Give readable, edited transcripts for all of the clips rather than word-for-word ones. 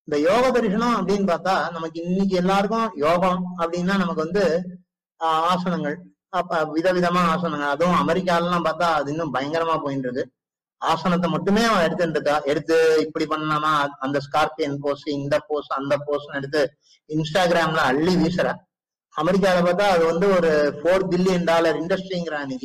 இந்த யோக தரிசனம் அப்படின்னு பார்த்தா நமக்கு இன்னைக்கு எல்லாருக்கும் யோகம் அப்படின்னா நமக்கு வந்து ஆசனங்கள், அப்ப விதவிதமா ஆசனங்கள். அதுவும் அமெரிக்காலாம் பார்த்தா அது இன்னும் பயங்கரமா போயிட்டு இருக்கு. ஆசனத்தை மட்டுமே அவன் எடுத்துட்டு இருக்கா. எடுத்து இப்படி பண்ணாமா, அந்த ஸ்கார்பியன் போஸ், இந்த போஸ், அந்த போஸ் எடுத்து இன்ஸ்டாகிராம்ல அள்ளி வீசுற. அமெரிக்கால பார்த்தா அது வந்து ஒரு $4 பில்லியன் இண்டஸ்ட்ரிங்கிறான் இன்னைக்கு.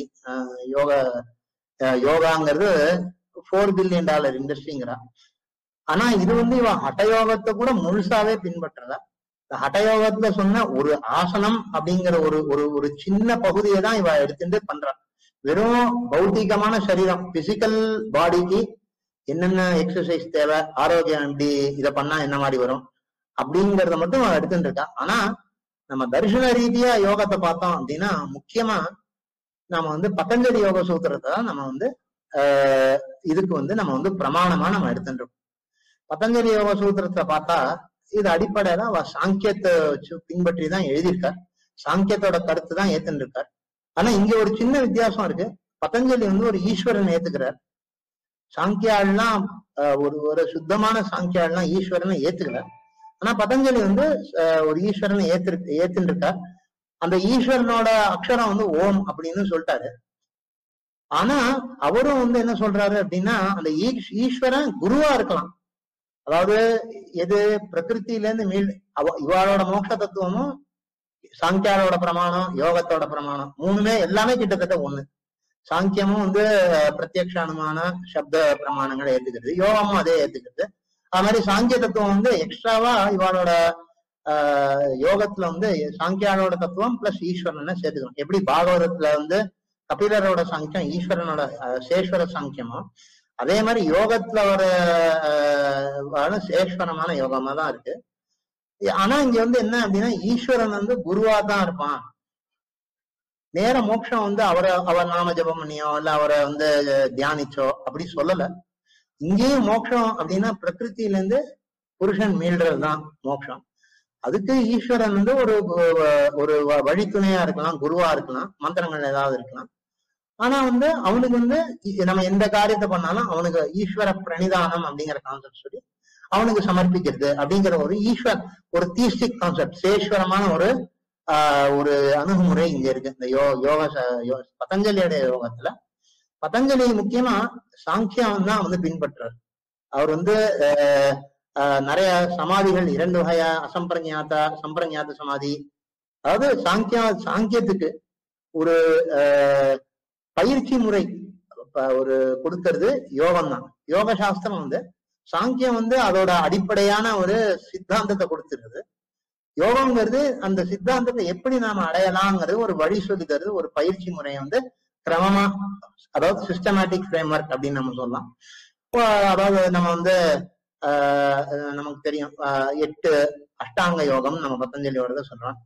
யோகாங்கிறது $4 பில்லியன் இண்டஸ்ட்ரிங்கிறா. ஆனா இது வந்து இவன் ஹட்டயோகத்தை கூட முழுசாவே பின்பற்றல. இந்த ஹட்டயோகத்துல சொன்ன ஒரு ஆசனம் அப்படிங்கிற ஒரு ஒரு ஒரு சின்ன பகுதியை தான் இவ எடுத்துட்டு பண்றான். வெறும் பௌத்திகமான சரீரம், பிசிக்கல் பாடிக்கு என்னென்ன எக்ஸசைஸ் தேவை, ஆரோக்கியம் எப்படி, இதை பண்ணா என்ன மாதிரி வரும் அப்படிங்கறத மட்டும் அவன் எடுத்துட்டு இருக்கான். ஆனா நம்ம தரிசன ரீதியா யோகத்தை பார்த்தோம் அப்படின்னா முக்கியமா நம்ம வந்து பதஞ்சலி யோக சூத்திரத்தை தான் நம்ம வந்து இதுக்கு வந்து நம்ம வந்து பிரமாணமா நம்ம எடுத்துட்டு இருக்கோம். பதஞ்சலி யோக சூத்திரத்தை பார்த்தா இது அடிப்படையில அவ சாங்கியத்தை வச்சு பின்பற்றி தான் எழுதியிருக்கார். சாங்கியத்தோட கருத்து தான் ஏத்துட்டு இருக்கார். ஆனா இங்க ஒரு சின்ன வித்தியாசம் இருக்கு. பதஞ்சலி வந்து ஒரு ஈஸ்வரன் ஏத்துக்கிறார். சாங்கியாள்லாம் ஒரு சுத்தமான சாங்கியாள்லாம் ஈஸ்வரனை ஏத்துக்கிறார். ஆனா பதஞ்சலி வந்து ஒரு ஈஸ்வரனை ஏத்துட்டு இருக்கார். அந்த ஈஸ்வரனோட அக்ஷரம் வந்து ஓம் அப்படின்னு சொல்லிட்டாரு. ஆனா அவரும் வந்து என்ன சொல்றாரு அப்படின்னா அந்த ஈஸ்வரன் குருவா இருக்கலாம். அதாவது எது பிரகிருத்தில இருந்து இவாளோட மோட்ச தத்துவமும் சாங்கியாரோட பிரமாணம், யோகத்தோட பிரமாணம் மூணுமே எல்லாமே கிட்டத்தட்ட ஒண்ணு. சாங்கியமும் வந்து பிரத்யக்ஷ அனுமான சப்த பிரமாணங்களை ஏத்துக்கிறது, யோகமும் அதே ஏத்துக்கிறது. அது மாதிரி சாங்கிய தத்துவம் வந்து எக்ஸ்ட்ராவா இவாளோட யோகத்துல வந்து சாங்கியாரோட தத்துவம் பிளஸ் ஈஸ்வரனை சேர்த்துக்கணும். எப்படி பாகவதத்துல வந்து கபிலரோட சாங்கியம் ஈஸ்வரனோட சேஸ்வர சாங்கியமோ, அதே மாதிரி யோகத்துல வர சேஸ்வரமான யோகமா தான் இருக்கு. ஆனா இங்க வந்து என்ன அப்படின்னா ஈஸ்வரன் வந்து குருவா தான் இருப்பான். நேர மோட்சம் வந்து அவர் நாம ஜபம் பண்ணியோ இல்ல அவரை வந்து தியானிச்சோ அப்படி சொல்லல. இங்கேயும் மோட்சம் அப்படின்னா பிரகிருத்தில இருந்து புருஷன் மீள்றதுதான் மோட்சம். அதுக்கு ஈஸ்வரன் வந்து ஒரு வழித்துணையா இருக்கலாம், குருவா இருக்கலாம், மந்திரங்கள் ஏதாவது இருக்கலாம். ஆனா வந்து அவனுக்கு வந்து நம்ம எந்த காரியத்தை பண்ணாலும் அவனுக்கு ஈஸ்வர பிரணிதானம் அப்படிங்கிற கான்செப்ட் சொல்லி அவனுக்கு சமர்ப்பிக்கிறது அப்படிங்கிற ஒரு தீஸ்டிக் கான்செப்ட், சேஸ்வரமான ஒரு அணுகுமுறை இங்க இருக்கு இந்த யோக பதஞ்சலியோட யோகத்துல. பதஞ்சலி முக்கியமா சாங்கியம் தான் வந்து பின்பற்றார். அவர் வந்து நிறைய சமாதிகள் 2 வகையா, அசம்பிரஞாத்தா சம்பிரஞாத்த சமாதி. அதாவது சாங்கியத்துக்கு ஒரு பயிற்சி முறை ஒரு கொடுக்கறது யோகம் தான். யோக சாஸ்திரம் வந்து சாங்கியம் வந்து அதோட அடிப்படையான ஒரு சித்தாந்தத்தை கொடுத்துருது. யோகம்ங்கிறது அந்த சித்தாந்தத்தை எப்படி நாம அடையலாங்கிறது ஒரு வழி சொல்லி தருது, ஒரு பயிற்சி முறையை வந்து கிரமமா, அதாவது சிஸ்டமேட்டிக் ஃப்ரேம் ஒர்க் அப்படின்னு நம்ம சொல்லலாம். அதாவது நம்ம வந்து நமக்கு தெரியும் 8 அஷ்டாங்க யோகம் நம்ம பதஞ்சலியோட சொல்றோம்.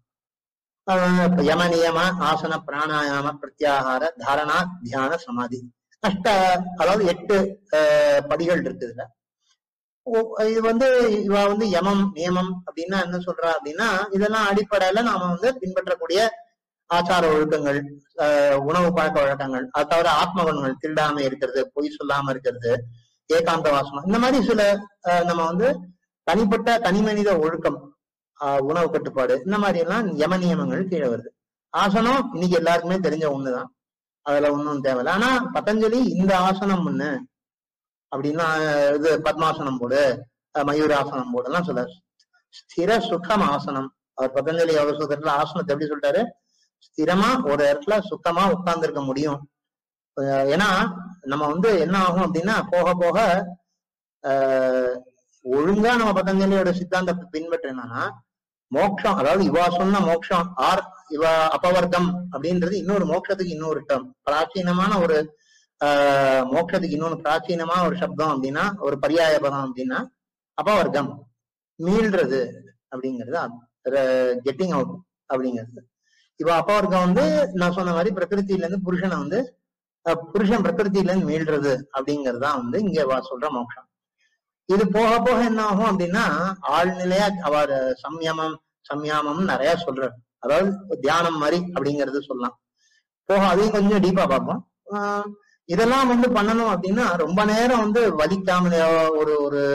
யம நியம ஆசன பிராணாயாம பிரத்யாகார தாரணா தியான சமாதி அதாவது 8 படிகள் இருக்குதுல. இது வந்து இவ வந்து யமம் நியமம் அப்படின்னா என்ன சொல்றா அப்படின்னா இதெல்லாம் அடிப்படையில நாம வந்து பின்பற்றக்கூடிய ஆச்சார ஒழுக்கங்கள், உணவு பழக்க வழக்கங்கள், அது தவிர ஆத்ம குணங்கள், திருடாம இருக்கிறது, பொய் சொல்லாம இருக்கிறது, ஏகாந்த வாசனம், இந்த மாதிரி சில நம்ம வந்து தனிப்பட்ட தனிமனித ஒழுக்கம், உணவு கட்டுப்பாடு, இந்த மாதிரி எல்லாம் யம நியமங்கள் கீழே வருது. ஆசனம் இன்னைக்கு எல்லாருக்குமே தெரிஞ்ச ஒண்ணுதான், அதுல ஒன்னும் தேவையில்லை. ஆனா பதஞ்சலி இந்த ஆசனம் ஒண்ணு அப்படின்னா இது பத்மாசனம் போடு, மயூராசனம் போடு எல்லாம் சொல்றாரு. ஸ்திர சுகம் ஆசனம். அவர் பதஞ்சலி யோக சூத்திரத்துல ஆசனத்தை எப்படி சொல்லிட்டாரு? ஸ்திரமா ஒரு இடத்துல சுத்தமா உட்கார்ந்து இருக்க முடியும். ஏன்னா நம்ம வந்து என்ன ஆகும் அப்படின்னா போக போக ஒழுங்கா நம்ம பதஞ்சலியோட சித்தாந்தத்தை பின்பற்றினா மோட்சம், அதாவது இவா சொன்ன மோட்சம் இவ அபவர்க்கம் அப்படின்றது இன்னொரு மோட்சத்துக்கு இன்னொரு டேர்ம், பிராச்சீனமான ஒரு மோட்சத்துக்கு இன்னொன்னு பிராச்சீனமான ஒரு சப்தம் அப்படின்னா ஒரு பரியாய பதம் அப்படின்னா அபவர்க்கம், மீள்றது அப்படிங்கிறது, கெட்டிங் அவுட் அப்படிங்கிறது. இவ அபவர்க்கம் வந்து நான் சொன்ன மாதிரி பிரகிருத்தில இருந்து புருஷனை வந்து புருஷன் பிரகிருத்தில இருந்து மீள்றது அப்படிங்கறதுதான் வந்து இங்க சொல்ற மோட்சம். இது போக போக என்ன ஆகும் அப்படின்னா ஆழ்நிலையா அவர் சம்யாமம் நிறைய சொல்றாரு. அதாவது தியானம் மாதிரி அப்படிங்கறது சொல்லலாம். போக அதையும் கொஞ்சம் டீப்பா பார்ப்போம். இதெல்லாம் வந்து பண்ணணும் அப்படின்னா ரொம்ப நேரம் வந்து வலிக்காம ஒரு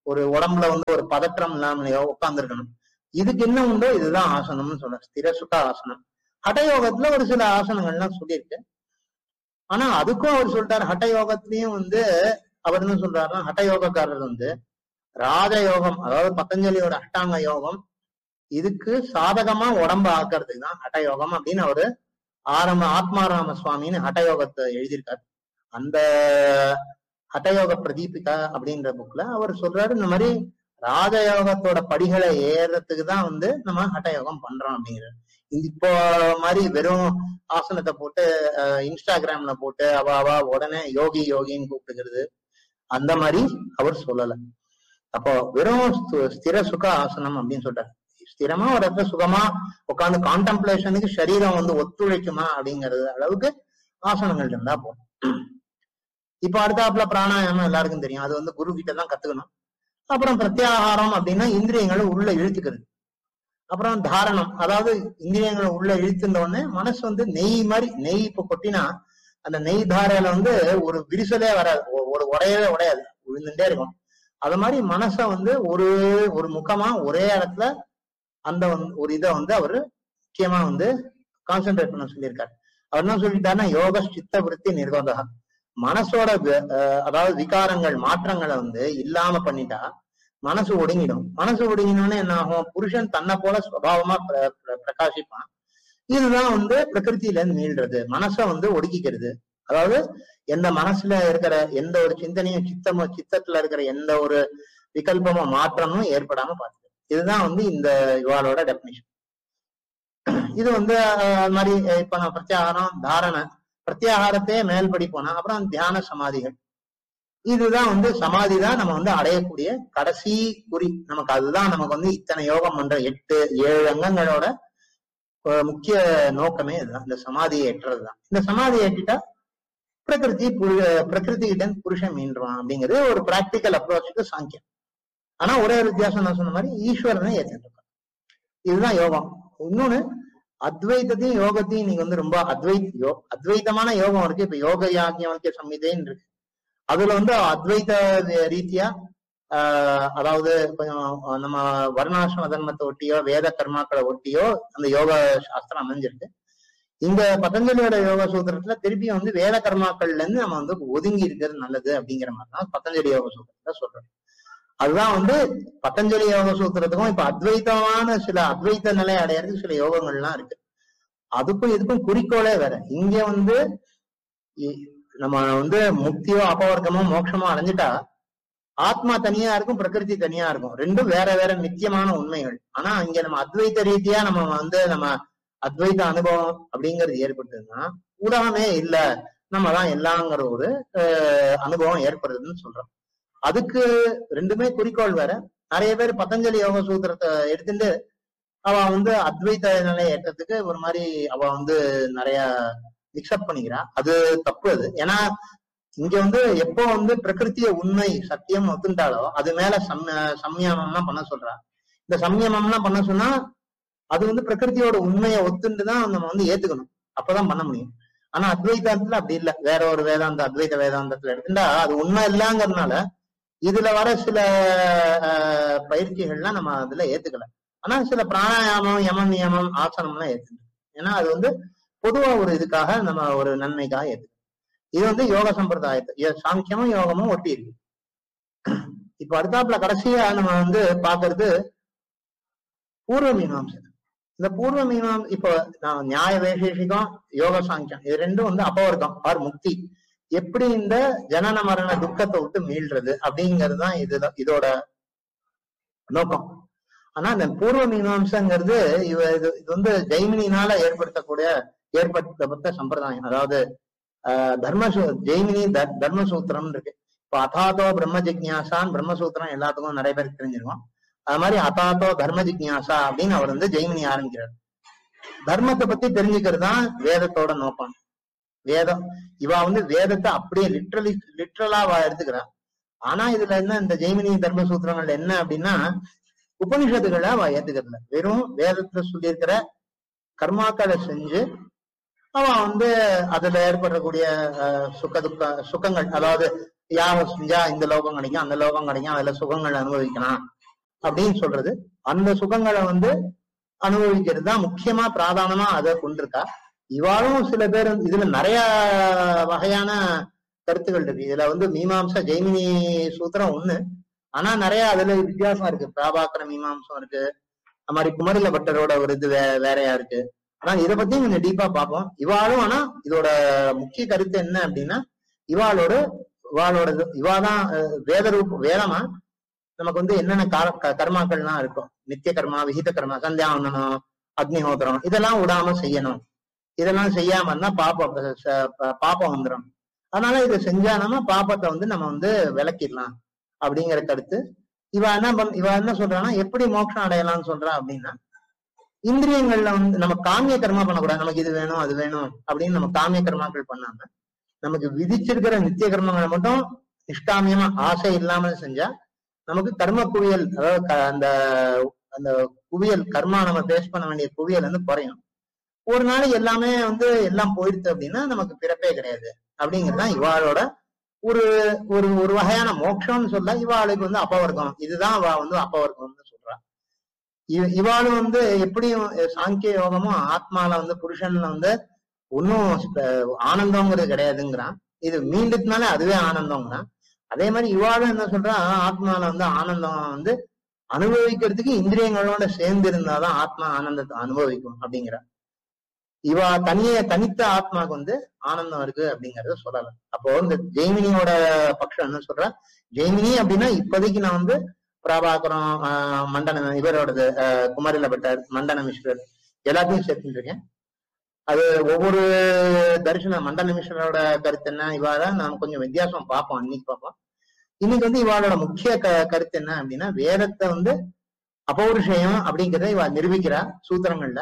ஒரு உடம்புல வந்து ஒரு பதற்றம் இல்லாமலையோ உட்கார்ந்துருக்கணும். இதுக்கு என்ன உண்டோ இதுதான் ஆசனம்னு சொல்ற, ஸ்திர சுக ஆசனம். ஹடயோகத்துல ஒரு சில ஆசனங்கள்லாம் சொல்லியிருக்கு. ஆனா அதுக்கும் அவர் சொல்லிட்டாரு, ஹட்டயோகத்திலையும் வந்து அவர் என்ன சொல்றாருன்னா, ஹட்டயோகக்காரர் வந்து ராஜயோகம், அதாவது பதஞ்சலியோட அஷ்டாங்க யோகம், இதுக்கு சாதகமா உடம்ப ஆக்கிறதுக்கு தான் ஹட்டயோகம் அப்படின்னு அவரு ஆத்மாராம சுவாமின்னு ஹட்டயோகத்தை எழுதியிருக்காரு. அந்த ஹட்டயோக பிரதீபிகா அப்படின்ற புக்ல அவர் சொல்றாரு, இந்த மாதிரி ராஜயோகத்தோட படிகளை ஏறதுக்கு தான் வந்து நம்ம ஹட்டயோகம் பண்றோம் அப்படிங்கிறாரு. இப்போ மாதிரி வெறும் ஆசனத்தை போட்டு இன்ஸ்டாகிராம்ல போட்டு அவ உடனே யோகி யோகின்னு கூப்பிட்டுக்கிறது அந்த மாதிரி அவர் சொல்லல. அப்போ வெறும் ஸ்திர சுக ஆசனம் அப்படின்னு சொல்றாரு. ஸ்திரமா ஒரு இடத்துல சுகமா உட்காந்து கான்டெம்ப்ளேஷனுக்கு சரீரம் வந்து ஒத்துழைக்குமா அப்படிங்கறது அளவுக்கு ஆசனங்கள் இருந்தா போதும். இப்ப அடுத்தாப்புல பிராணாயாமம் எல்லாருக்கும் தெரியும், அது வந்து குரு கிட்ட தான் கத்துக்கணும். அப்புறம் பிரத்யாகாரம் அப்படின்னா இந்திரியங்களை உள்ள இழுத்துக்கிறது. அப்புறம் தாரணம், அதாவது இந்திரியங்களை உள்ள இழுத்துட்ட உடனே மனசு வந்து நெய் மாதிரி, நெய் இப்ப கொட்டினா அந்த நெய் தாரையில வந்து ஒரு விரிசலே வராது, ஒரு உடையவே உடையாது, விழுந்துட்டே இருக்கும். அது மாதிரி மனச வந்து ஒரு முகமா ஒரே இடத்துல அந்த ஒரு இதை வந்து அவரு முக்கியமா வந்து கான்சென்ட்ரேட் பண்ண சொல்லியிருக்காரு. அவர் என்ன சொல்லிட்டாருன்னா, யோக சித்த விருத்தி நிர்வாக, மனசோட அதாவது விகாரங்கள் மாற்றங்களை வந்து இல்லாம பண்ணிட்டா மனசு ஒடுங்கிடும். மனசு ஒடுங்கினோன்னு என்ன ஆகும், புருஷன் தன்னை போல சுபாவமா பிரகாசிப்பான். இதுதான் வந்து பிரகிருத்தில இருந்து மீள்றது, மனசை வந்து ஒடுக்கிக்கிறது. அதாவது எந்த மனசுல இருக்கிற எந்த ஒரு சிந்தனையும் சித்தத்துல இருக்கிற எந்த ஒரு விகல்பமும் மாற்றமும் ஏற்படாம பார்த்துக்கிறது. இதுதான் வந்து இந்த இவாளோட டெபினிஷன். இது வந்து அது மாதிரி இப்ப நான் பிரத்யாகாரம் தாரண பிரத்யாகாரத்தையே மேல்படி போனா அப்புறம் தியான சமாதிகள், இதுதான் வந்து சமாதி தான் நம்ம வந்து அடையக்கூடிய கடைசி குறி. நமக்கு அதுதான் நமக்கு வந்து இத்தனை யோகம் பண்ற 8-7 அங்கங்களோட முக்கிய நோக்கமே இதுதான், இந்த சமாதியை ஏற்றுறதுதான். இந்த சமாதியை ஏற்றிட்டா பிரகிருதி கிட்ட புருஷன் மீண்டுவான் அப்படிங்கிறது ஒரு பிராக்டிக்கல் அப்ரோச்சுக்கு சாங்கியம். ஆனா ஒரே ஒரு வித்தியாசம் நான் சொன்ன மாதிரி ஈஸ்வரனை ஏற்றிட்டு இருக்கான். இதுதான் யோகம். இன்னொன்னு அத்வைதத்தையும் யோகத்தையும் நீங்க வந்து ரொம்ப அத்வைதமான யோகம் இருக்கு. இப்ப யோக யாக்ஞவல்க்ய சம்ஹிதைன்னு இருக்கு, அதுல வந்து அத்வைத ரீதியா அதாவது நம்ம வர்ணாசிரம தர்மத்தை ஒட்டியோ வேத கர்மாக்களை ஒட்டியோ அந்த யோக சாஸ்திரம் அமைஞ்சிருக்கு. இந்த பதஞ்சலியோட யோக சூத்திரத்துல திருப்பியும் வந்து வேத கர்மாக்கள்ல இருந்து நம்ம வந்து ஒதுங்கி இருக்கிறது நல்லது அப்படிங்கிற மாதிரிதான் பதஞ்சலி யோக சூத்திரத்துல சொல்றோம். அதுதான் வந்து பதஞ்சலி யோக சூத்திரத்துக்கும் இப்ப அத்வைதமான சில அத்வைத நிலை அடையறதுக்கு சில யோகங்கள்லாம் இருக்கு. அதுக்கும் இதுக்கும் குறிக்கோளே வேற. இங்க வந்து நம்ம வந்து முக்தியோ அபவர்க்கமோ மோட்சமோ அடைஞ்சிட்டா ஆத்மா தனியா இருக்கும், பிரகிருதி தனியா இருக்கும், ரெண்டும் வேற வேற நித்தியமான உண்மைகள். ஆனா இங்க நம்ம அத்வைத ரீதியா நம்ம அத்வைத அனுபவம் அப்படிங்கிறது ஏற்படுதுன்னா உலகமே இல்ல, நம்ம தான் எல்லாங்கிற ஒரு அனுபவம் ஏற்படுதுன்னு சொல்றோம். அதுக்கு ரெண்டுமே குறிக்கோள் வேற. நிறைய பேர் பதஞ்சலி யோக சூத்திரத்தை எடுத்துட்டு அவ வந்து அத்வைத நிலையை ஏற்றத்துக்கு ஒரு மாதிரி அவ வந்து நிறைய மிக்ஸ்அப் பண்ணிக்கிறா. அது தப்பு. அது ஏன்னா இங்க வந்து எப்போ வந்து பிரகிருத்திய உண்மை சத்தியம் ஒத்துண்டாலோ அது மேல சம்யமம்லாம் பண்ண சொல்றா. இந்த சம்யமம்லாம் பண்ண சொன்னா அது வந்து பிரகிருத்தியோட உண்மையை ஒத்துண்டுதான் நம்ம வந்து ஏத்துக்கணும், அப்பதான் பண்ண முடியும். ஆனா அத்வைதத்துல அப்படி இல்லை. வேற ஒரு வேதாந்த அத்வைத வேதாந்தத்துல எடுத்துட்டா அது உண்மை இல்லைங்கிறதுனால இதுல வர சில பயிற்சிகள்லாம் நம்ம அதுல ஏத்துக்கல. ஆனா சில பிராணாயாமம் யம நியமம் ஆசனம்லாம் ஏத்துக்கணும். ஏன்னா அது வந்து பொதுவா ஒரு இதுக்காக நம்ம ஒரு நன்மைக்காக ஏத்துக்கணும். இது வந்து யோக சம்பிரதாயத்தை சாங்கியமும் யோகமும் ஒட்டி இருக்கு. இப்ப அடுத்தாப்புல கடைசியா நம்ம வந்து பாக்குறது பூர்வ மீமாம்சை. இந்த பூர்வ மீமாம்சை இப்போ நியாய வைசேஷிகம் யோக சாங்கியம் இது ரெண்டும் வந்து அபவர்க்கம் ஆர் முக்தி, எப்படி இந்த ஜனன மரண துக்கத்தை விட்டு மீள்றது அப்படிங்கிறது தான் இதோட நோக்கம். ஆனா இந்த பூர்வ மீமாம்சங்கிறது இது வந்து ஜெய்மினினால ஏற்படுத்தப்பட்ட சம்பிரதாயம். அதாவது ஜெய்மினி தர்மசூத்திரம் இருக்கு. இப்போ அதாத்தோ பிரம்ம ஜிக்ஞாசான் பிரம்மசூத்திரம் எல்லாத்துக்கும் நிறைய பேருக்கு தெரிஞ்சிருக்கும். அது மாதிரி அதாத்தோ தர்ம ஜிக்ஞாசா அப்படின்னு அவர் வந்து ஜெய்மினி ஆரம்பிக்கிறார். தர்மத்தை பத்தி தெரிஞ்சுக்கிறது தான் வேதத்தோட நோக்கம். வேதம் இவா வந்து வேதத்தை அப்படியே லிட்ரலா எடுத்துக்கிறா. ஆனா இதுல என்ன இந்த ஜெய்மினி தர்மசூத்திரங்கள் என்ன அப்படின்னா உபனிஷத்துக்களை அவ ஏத்துக்கிறதுல வெறும் வேதத்துல சொல்லியிருக்கிற கர்மாக்களை செஞ்சு அவன் வந்து அதுல ஏற்படக்கூடிய சுக்கங்கள், அதாவது யாகம் செஞ்சா இந்த லோகம் கிடைக்கும், அந்த லோகம் கிடைக்கும், அதுல சுகங்கள் அனுபவிக்கலாம் அப்படின்னு சொல்றது. அந்த சுகங்களை அனுபவிக்கிறது தான் முக்கியமா பிராதானமா அதை கொண்டிருக்கா. இவாளும் சில பேர் இதுல நிறைய வகையான கருத்துக்கள் இருக்கு. இதுல மீமாம்சா ஜெய்மினி சூத்திரம் ஒண்ணு, ஆனா நிறைய அதுல வித்தியாசம் இருக்கு. பிராபாக்கர மீமாம்சம் இருக்கு, அது மாதிரி குமரில பட்டரோட ஒரு இது வேறையா இருக்கு. ஆனா இதை பத்தி கொஞ்சம் டீப்பா பார்ப்போம். இவாளும் ஆனா இதோட முக்கிய கருத்து என்ன அப்படின்னா, இவாதான் வேதமா நமக்கு என்னென்ன கர்மாக்கள்லாம் இருக்கும், நித்திய கர்மா, விஹித கர்மா, சந்தியாவந்தனம், அக்னிஹோத்திரம், இதெல்லாம் விடாம செய்யணும். இதெல்லாம் செய்யாம இருந்தா பாப்பம் வந்துடும். அதனால இதை செஞ்சா நம்ம பாப்பத்தை நம்ம விளக்கிடலாம் அப்படிங்கிற கருத்து. இவ என்ன சொல்றான்னா, எப்படி மோட்சம் அடையலாம்னு சொல்றா அப்படின்னா, இந்திரியங்கள்ல நம்ம காமிய கர்மா பண்ணக்கூடாது. நமக்கு இது வேணும் அது வேணும் அப்படின்னு நம்ம காமிய கர்மாக்கள் பண்ணாம, நமக்கு விதிச்சிருக்கிற நித்திய கர்மங்களை மட்டும் நிஷ்காமியமா ஆசை இல்லாமல் செஞ்சா நமக்கு கர்ம குவியல், அதாவது அந்த குவியல் கர்மா நம்ம பேஸ் பண்ண வேண்டிய குவியல் குறையும். ஒரு நாளைக்கு எல்லாமே எல்லாம் போயிடுது அப்படின்னா நமக்கு பிறப்பே கிடையாது அப்படிங்கிறதுதான் இவாளோட ஒரு ஒரு ஒரு வகையான மோட்சம்னு சொல்ல. இவாளுக்கு அப்பவர்க்கம், இதுதான் அவ அப்பவர்க்கம்னு சொல்றா. இவாளும் எப்படியும் சாங்கிய யோகமும் ஆத்மால புருஷன்ல ஒன்னும் ஆனந்தம்ங்கிறது கிடையாதுங்கிறான். இது மீண்டுனாலே அதுவே ஆனந்தம்ங்கிறான். அதே மாதிரி இவாளும் என்ன சொல்றா, ஆத்மால ஆனந்தம் அனுபவிக்கிறதுக்கு இந்திரியங்களோட சேர்ந்து இருந்தாதான் ஆத்மா ஆனந்தத்தை அனுபவிக்கும் அப்படிங்கிற. இவா தனித்த ஆத்மாவுக்கு ஆனந்தம் இருக்கு அப்படிங்கறத சொல்லல. அப்போ இந்த ஜெய்மினியோட பட்சம் என்ன சொல்ற, ஜெய்மினி அப்படின்னா இப்போதைக்கு நான் பிரபாகரம், மண்டன இவரோடது, குமரில பட்டர், மண்டன மிஸ்ரர் எல்லாத்தையும் சேர்த்துட்டு இருக்கேன். அது ஒவ்வொரு மண்டன மிஸ்ரரோட கருத்து என்ன, இவாள நாம் கொஞ்சம் வித்தியாசம் பார்ப்போம், இன்னைக்கு பார்ப்போம். இன்னைக்கு இவாளோட முக்கிய கருத்து என்ன அப்படின்னா, வேதத்தை அபௌருஷயம் அப்படிங்கிறத இவ நிரூபிக்கிறா சூத்திரங்கள்ல.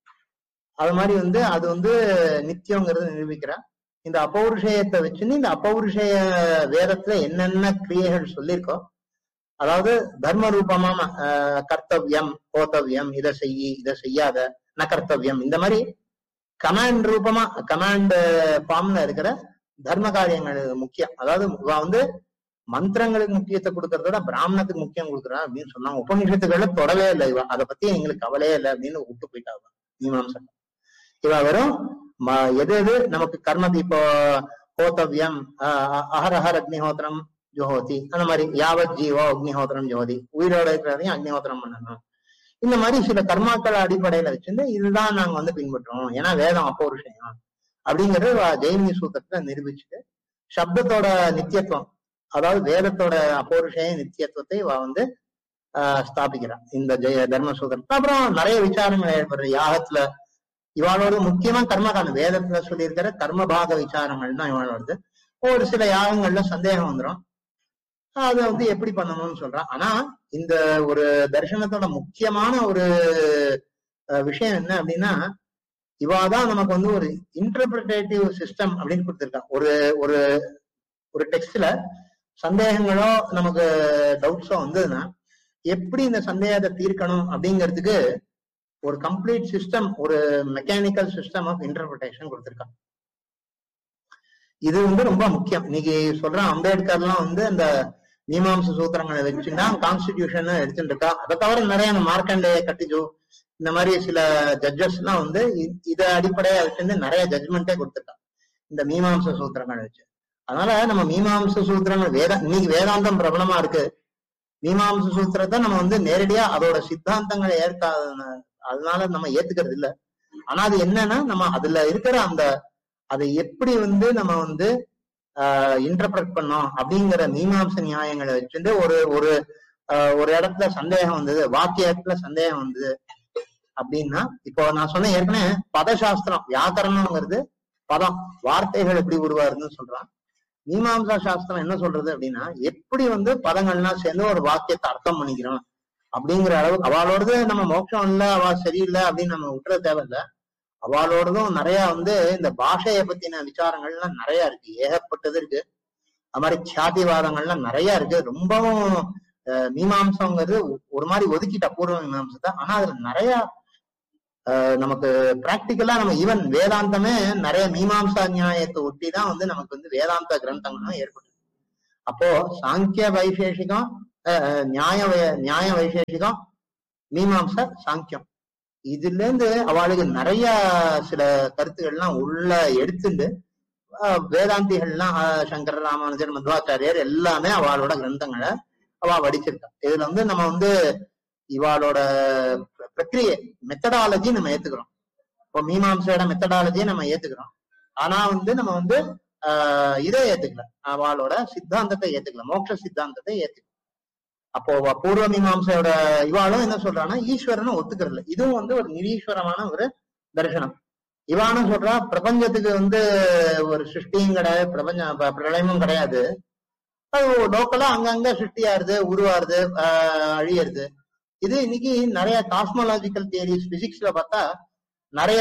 அது மாதிரி அது நித்தியங்கிறத நிரூபிக்கிறா. இந்த அபௌருஷயத்தை வச்சுன்னு இந்த அபௌருஷய வேதத்துல என்னென்ன கிரியைகள் சொல்லியிருக்கோ, அதாவது தர்ம ரூபமா கர்த்தவியம், கோத்தவியம், இதை செய்யாத, ந கர்த்தவியம், இந்த மாதிரி கமாண்ட் ரூபமா கமாண்ட் ஃபார்ம்ல இருக்கிற தர்ம காரியங்கள் முக்கியம். அதாவது மந்திரங்களுக்கு முக்கியத்தை கொடுக்கறதோட பிராமணத்துக்கு முக்கியம் கொடுக்குறா அப்படின்னு சொன்னாங்க. உபநிஷத்துக்களை தொடவே இல்லை இவ, அதை பத்தி எங்களுக்கு கவலையே இல்லை அப்படின்னு விட்டு போயிட்டாங்க மீமாம்சம். இவ வெறும் எது நமக்கு கர்மத்தை, இப்போ கோத்தவியம், அஹரஹர் அக்னிஹோத்திரம் ஜோதி, அந்த மாதிரி யாவத் ஜீவோ அக்னிஹோத்திரம் ஜோதி, உயிரோட இருக்கிறதையும் அக்னிஹோத்திரம் பண்ணணும். இந்த மாதிரி சில கர்மாக்கள் அடிப்படையில வச்சிருந்து இதுதான் நாங்க பின்பற்றுறோம், ஏன்னா வேதம் அப்பௌருஷயம் அப்படிங்கிறது ஜெய்மினி சூத்திரத்துல நிரூபிச்சுட்டு, சப்தத்தோட நித்தியத்துவம், அதாவது வேதத்தோட அப்பௌருஷய நித்தியத்துவத்தை இவ ஸ்தாபிக்கிறான் இந்த தர்ம சூத்திரத்துல. அப்புறம் நிறைய விசாரங்கள் ஏற்படுற யாகத்துல. இவாளோட முக்கியமா கர்மகாண்டம், வேதத்துல சொல்லியிருக்கிற கர்மபாக விசாரங்கள் தான் இவாளோடது. ஒரு சில யாகங்கள்ல சந்தேகம் வந்துடும், அதை எப்படி பண்ணணும்னு சொல்றான். ஆனா இந்த ஒரு தரிசனத்தோட முக்கியமான ஒரு விஷயம் என்ன அப்படின்னா, இவாதான் நமக்கு ஒரு இன்டர்பிரேட்டிவ் சிஸ்டம் அப்படின்னு கொடுத்திருக்கா. ஒரு ஒரு ஒரு டெக்ஸ்ட்ல சந்தேகங்களோ நமக்கு டவுட்ஸோ வந்ததுன்னா எப்படி இந்த சந்தேகத்தை தீர்க்கணும் அப்படிங்கிறதுக்கு ஒரு கம்ப்ளீட் சிஸ்டம், ஒரு மெக்கானிக்கல் சிஸ்டம் ஆஃப் இன்டர்பிரிட்டேஷன் கொடுத்திருக்கான். இது ரொம்ப முக்கியம். இன்னைக்கு சொல்ற அம்பேத்கர்லாம் அந்த மீமாம்ச சூத்திரங்களை வச்சுன்னா கான்ஸ்டிடியூஷன் எடுத்துட்டு இருக்கா. அதை தவிர நிறைய மார்க்கண்டேய கட்டிஜோ, இந்த மாதிரி சில ஜட்ஜஸ் எல்லாம் இதை அடிப்படையா வச்சு நிறைய ஜட்ஜ்மெண்டே கொடுத்துருக்கா இந்த மீமாம்ச சூத்திரங்களை வச்சு. அதனால நம்ம மீமாம்ச சூத்திரங்கள் இன்னைக்கு வேதாந்தம் பிரபலமா இருக்கு. மீமாம்ச சூத்திரத்தை நம்ம நேரடியா அதோட சித்தாந்தங்களை அதனால நம்ம ஏத்துக்கிறது இல்லை. ஆனா அது என்னன்னா, நம்ம அதுல இருக்கிற அதை எப்படி நம்ம இன்டர்பிரட் பண்ணோம் அப்படிங்கிற மீமாம்ச நியாயங்களை வச்சுட்டு ஒரு ஒரு ஒரு இடத்துல சந்தேகம் வந்தது, வாக்கியத்துல சந்தேகம் வந்தது அப்படின்னா, இப்போ நான் சொன்ன ஏற்கனவே பதசாஸ்திரம், வியாக்கரணம்ங்கிறது பதம், வார்த்தைகள் எப்படி உருவாருன்னு சொல்றான். மீமாம்சா சாஸ்திரம் என்ன சொல்றது அப்படின்னா, எப்படி பதங்கள்லாம் சேர்ந்து ஒரு வாக்கியத்தை அர்த்தம் பண்ணிக்கிறோம் அப்படிங்கிற அளவு. அவளோடது நம்ம மோட்சம் இல்லை, அவ சரியில்லை அப்படின்னு நம்ம விட்டுற தேவையில்லை. அவளோடதும் நிறைய இந்த பாஷையை பத்தின விசாரங்கள்லாம் நிறைய இருக்கு, ஏகப்பட்டது இருக்கு. அது மாதிரி கியாதிவாதங்கள்லாம் நிறைய இருக்கு. ரொம்பவும் மீமாம்சங்கிறது ஒரு மாதிரி ஒதுக்கிட்ட பூர்வ மீமாம்சத்தை. ஆனா அதுல நிறைய நமக்கு பிராக்டிக்கலா நம்ம ஈவன் வேதாந்தமே நிறைய மீமாம்சா நியாயத்தை ஒட்டி தான் நமக்கு வேதாந்த கிரந்தங்களும் ஏற்படுது. அப்போ சாங்கிய வைசேஷிகம், நியாய வைசேஷிகம், மீமாம்ச சாங்கியம், இதுல இருந்து அவளுக்கு நிறைய சில கருத்துக்கள்லாம் உள்ள எடுத்துட்டு வேதாந்திகள்லாம் சங்கர, ராமானுஜர், மத்வாச்சாரியர் எல்லாமே அவளோட கிரந்தங்களை அவ வடிச்சிருக்கா. இதுல வந்து நம்ம வந்து இவாளோட பிரக்கிரிய மெத்தடாலஜி நம்ம ஏத்துக்கிறோம். இப்போ மீமாம்சையோட மெத்தடாலஜியை நம்ம ஏத்துக்கிறோம். ஆனா வந்து நம்ம வந்து இதை ஏத்துக்கல, அவளோட சித்தாந்தத்தை ஏத்துக்கல, மோட்ச சித்தாந்தத்தை ஏத்துக்கல. அப்போ பூர்வ மீமாம்சையோட இவாளும் என்ன சொல்றான்னா ஈஸ்வரனை ஒத்துக்கிறதுல. இதுவும் வந்து ஒரு நிரீஸ்வரமான ஒரு தரிசனம். இவானும் சொல்றா பிரபஞ்சத்துக்கு வந்து ஒரு சிருஷ்டியும் கிடையாது, பிரளயமும் கிடையாது, அது லோக்கலா அங்கங்க சிருஷ்டியாருது, உருவாருது, அழியறது. இது இன்னைக்கு நிறைய காஸ்மாலாஜிக்கல் தியரிஸ், பிசிக்ஸ்ல பார்த்தா நிறைய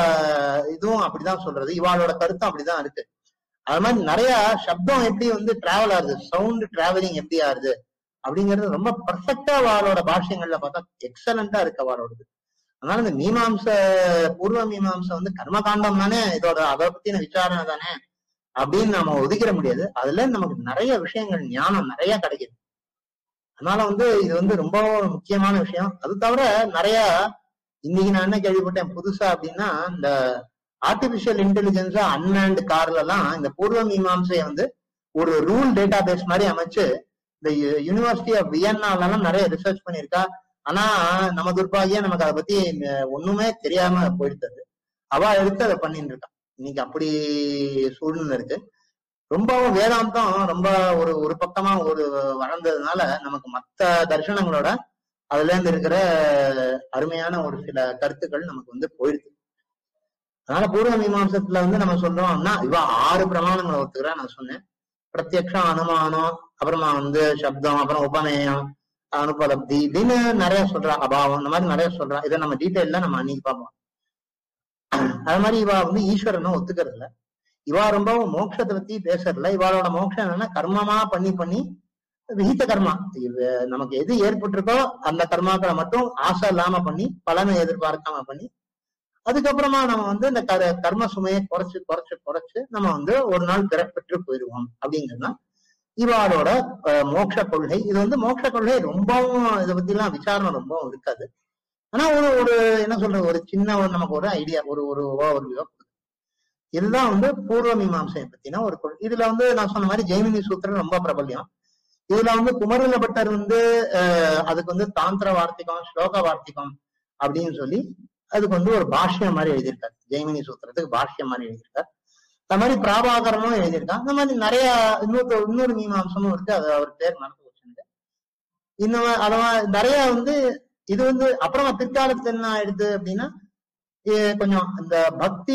இதுவும் அப்படிதான் சொல்றது. இவாளோட கருத்தும் அப்படிதான் இருக்கு. அது மாதிரி நிறைய சப்தம் எப்படி வந்து டிராவல் ஆகுது, சவுண்ட் டிராவலிங் எப்படி ஆகுது அப்படிங்கிறது ரொம்ப பர்ஃபெக்டா அவளோட பாஷ்யங்கள்ல பார்த்தா எக்ஸலண்டா இருக்கு அவளோடது. அதனால இந்த மீமாம்ச, பூர்வ மீமாம்சம் வந்து கர்மகாண்டம் தானே, இதோட அதை பத்தின விசாரணை தானே அப்படின்னு நம்ம ஒதுக்கிட முடியாது. அதுல நமக்கு நிறைய விஷயங்கள், ஞானம் நிறைய கிடைக்குது. அதனால வந்து இது வந்து ரொம்ப முக்கியமான விஷயம். அது தவிர நிறைய இன்னைக்கு நான் என்ன கேள்விப்பட்டேன் புதுசா அப்படின்னா, இந்த ஆர்டிபிஷியல் இன்டெலிஜென்ஸா அன்மேண்ட் கார்ல எல்லாம் இந்த பூர்வ மீமாம்சையை வந்து ஒரு ரூல் டேட்டா பேஸ் மாதிரி அமைச்சு இந்த யூனிவர்சிட்டி ஆஃப் வியன்னாலாம் நிறைய ரிசர்ச் பண்ணியிருக்கா. ஆனா நம்ம துர்பாகியா நமக்கு அதை பத்தி ஒண்ணுமே தெரியாம போயிடுது. அவ எடுத்து அதை பண்ணிட்டு இருக்கா. இன்னைக்கு அப்படி சூழ்நிலை இருக்கு. ரொம்பவும் வேதாந்தம் ரொம்ப ஒரு பக்கமா வளர்ந்ததுனால நமக்கு மற்ற தர்சனங்களோட அதுல இருந்து இருக்கிற அருமையான ஒரு சில கருத்துக்கள் நமக்கு வந்து போயிடுது. அதனால பூர்வ மீமாம்சத்துல வந்து நம்ம சொல்றோம்னா இவ 6 பிரமாணங்களை ஒத்துக்கிறா. நான் சொன்னேன் பிரத்யக்ஷம், அனுமானம், அப்புறமா வந்து சப்தம், அப்புறம் உபநயம், அனுபலப்தி இப்படின்னு நிறைய சொல்றா, அபாவம், இந்த மாதிரி நிறைய சொல்றா. இதை நம்ம டீட்டெயில நம்ம அன்னைக்கு பார்ப்போம். அது மாதிரி இவா வந்து ஈஸ்வரனை ஒத்துக்கிறது இல்ல. இவா ரொம்ப மோட்சத்தை பத்தி பேசுறதுல. இவாளோட மோட்சம் என்னன்னா கர்மமா பண்ணி விஹித கர்மா, நமக்கு எது ஏற்பட்டிருக்கோ அந்த கர்மாக்களை மட்டும் ஆசை இல்லாம பண்ணி, பலனை எதிர்பார்க்காம பண்ணி, அதுக்கப்புறமா நம்ம வந்து இந்த கர்ம சுமையை குறைச்சு நம்ம வந்து ஒரு நாள் பெற்று போயிடுவோம் அப்படிங்கிறதுதான் இவாளோட மோட்ச கொள்கை. இது வந்து மோட்ச கொள்கை ரொம்பவும் இதை பத்தி எல்லாம் விசாரணை ரொம்பவும் இருக்காது. ஆனா ஒரு என்ன சொல்றது, ஒரு சின்ன நமக்கு ஒரு ஐடியா, ஒரு இதுதான் வந்து பூர்வ மீமாம்சையை பத்தினா ஒரு கொள்கை. இதுல வந்து நான் சொன்ன மாதிரி ஜெய்மினி சூத்திரம் ரொம்ப பிரபல்யம். இதுல வந்து குமரல பட்டர் வந்து அதுக்கு வந்து தாந்திர வார்த்திகம், ஸ்லோக வார்த்திகம் அப்படின்னு சொல்லி அதுக்கு வந்து ஒரு பாஷ்யம் மாதிரி எழுதியிருக்காரு. ஜெய்மினி சூத்திரத்துக்கு பாஷ்யம் மாதிரி எழுதியிருக்காரு. அது மாதிரி பிராபாகரமும் எழுதியிருக்காங்க. அந்த மாதிரி நிறைய இன்னொரு மீமாம்சமும் இருக்கு. அது அவர் பேர் மறந்து போச்சுங்க. இன்னும் அதெல்லாம் நிறைய வந்து இது வந்து அப்புறமா பிற்காலத்துல என்ன ஆயிடுது அப்படின்னா, கொஞ்சம் இந்த பக்தி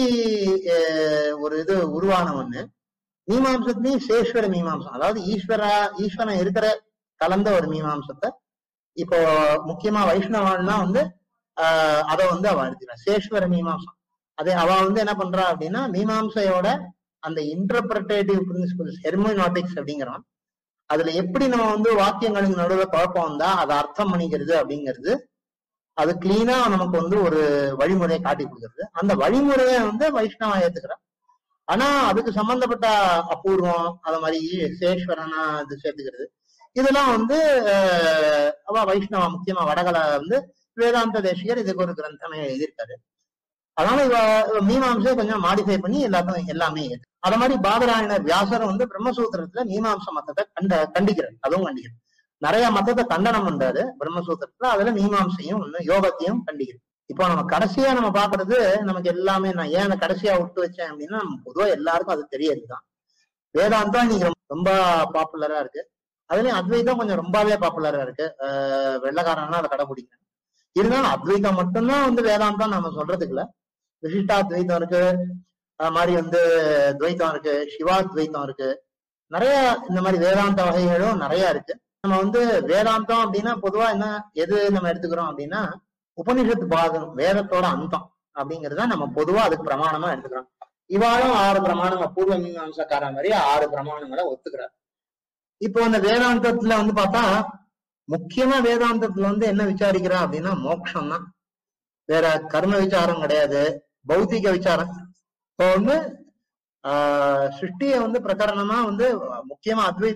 ஒரு இது உருவான ஒண்ணு. மீமாம்சத்துலயும் சேஸ்வர மீமாம்சம், அதாவது ஈஸ்வரன் இருக்கிற கலந்த ஒரு மீமாம்சத்தை இப்போ முக்கியமா வைஷ்ணவான்னா வந்து அதை வந்து அவ எடுத்துக்கிறா சேஸ்வர மீமாம்சம். அதே அவ வந்து என்ன பண்றா அப்படின்னா, மீமாம்சையோட அந்த இன்டர்பிரேட்டிவ் பிரின்சிபல்ஸ், ஹெர்மோனாட்டிக்ஸ் அப்படிங்கிறோம், அதுல எப்படி நம்ம வந்து வாக்கியங்களுக்கு நடுவில் குழப்பம் வந்தா அதை அர்த்தம் பண்ணிக்கிறது அப்படிங்கிறது, அது கிளீனா நமக்கு வந்து ஒரு வழிமுறையை காட்டி கொடுக்கறது. அந்த வழிமுறையை வந்து வைஷ்ணவா ஏத்துக்கிறா. ஆனா அதுக்கு சம்பந்தப்பட்ட அபூர்வம், அது மாதிரி சேஸ்வரனா இது சேர்த்துக்கிறது, இதெல்லாம் வந்து அவ வைஷ்ணவா முக்கியமா வடகலை வந்து வேதாந்த தேசிகர் இதுக்கு ஒரு கிரந்தமே எழுதியிருக்காரு. அதனால இவ மீமாம்சை கொஞ்சம் மாடிஃபை பண்ணி எல்லாமே ஏற்று. அத மாதிரி பாதராயணர் வியாசர் வந்து பிரம்மசூத்திரத்துல மீமாம்ச மத்தத்தை கண்டிக்கிறார். அதுவும் கண்டிக்கிறார். நிறைய மத்தத்தை கண்டனம் பண்றாரு பிரம்மசூத்திரத்துல. அதுல மீமாம்சையும் யோகத்தையும் கண்டிக்கிறது. இப்போ நம்ம கடைசியா நம்ம பாக்குறது, நமக்கு எல்லாமே நான் ஏன் அந்த கடைசியா விட்டு வச்சேன் அப்படின்னா, நம்ம பொதுவா எல்லாருக்கும் அது தெரியறதுதான். வேதாந்தம் இன்னைக்கு ரொம்ப பாப்புலரா இருக்கு. அதுலயும் அத்வைதம் கொஞ்சம் ரொம்பவே பாப்புலரா இருக்கு. வெள்ளக்காரன்னா அதை கடைபிடிக்கிறேன். இருந்தாலும் அத்வைதம் மட்டும்தான் வந்து வேதாந்தம் நம்ம சொல்றதுக்குல, விசிஷ்டாத்வைதம் இருக்கு, அது மாதிரி வந்து துவைத்தம் இருக்கு, சிவாத்வைத்தம் இருக்கு, நிறைய இந்த மாதிரி வேதாந்த வகைகளும் நிறைய இருக்கு. நம்ம வந்து வேதாந்தம் அப்படின்னா பொதுவா என்ன எது நம்ம எடுத்துக்கிறோம் அப்படின்னா, உபனிஷத்து பாகம், வேதத்தோட அந்தம் அப்படிங்கிறத நம்ம பொதுவா அதுக்கு பிரமாணமா எடுத்துக்கிறோம். இவாளும் 6 பிரமாணங்கள், பூர்வ மீமாம்சக்கார மாதிரி 6 பிரமாணங்களை ஒத்துக்கிறார். இப்போ அந்த வேதாந்தத்துல வந்து பார்த்தா, முக்கியமா வேதாந்தத்துல வந்து என்ன விசாரிக்கிறா அப்படின்னா மோட்சம் தான். வேற கர்ம விசாரம் கிடையாது, பௌத்திக விசாரம். இப்போ வந்து சிருஷ்டிய வந்து பிரகரணமா வந்து முக்கியமா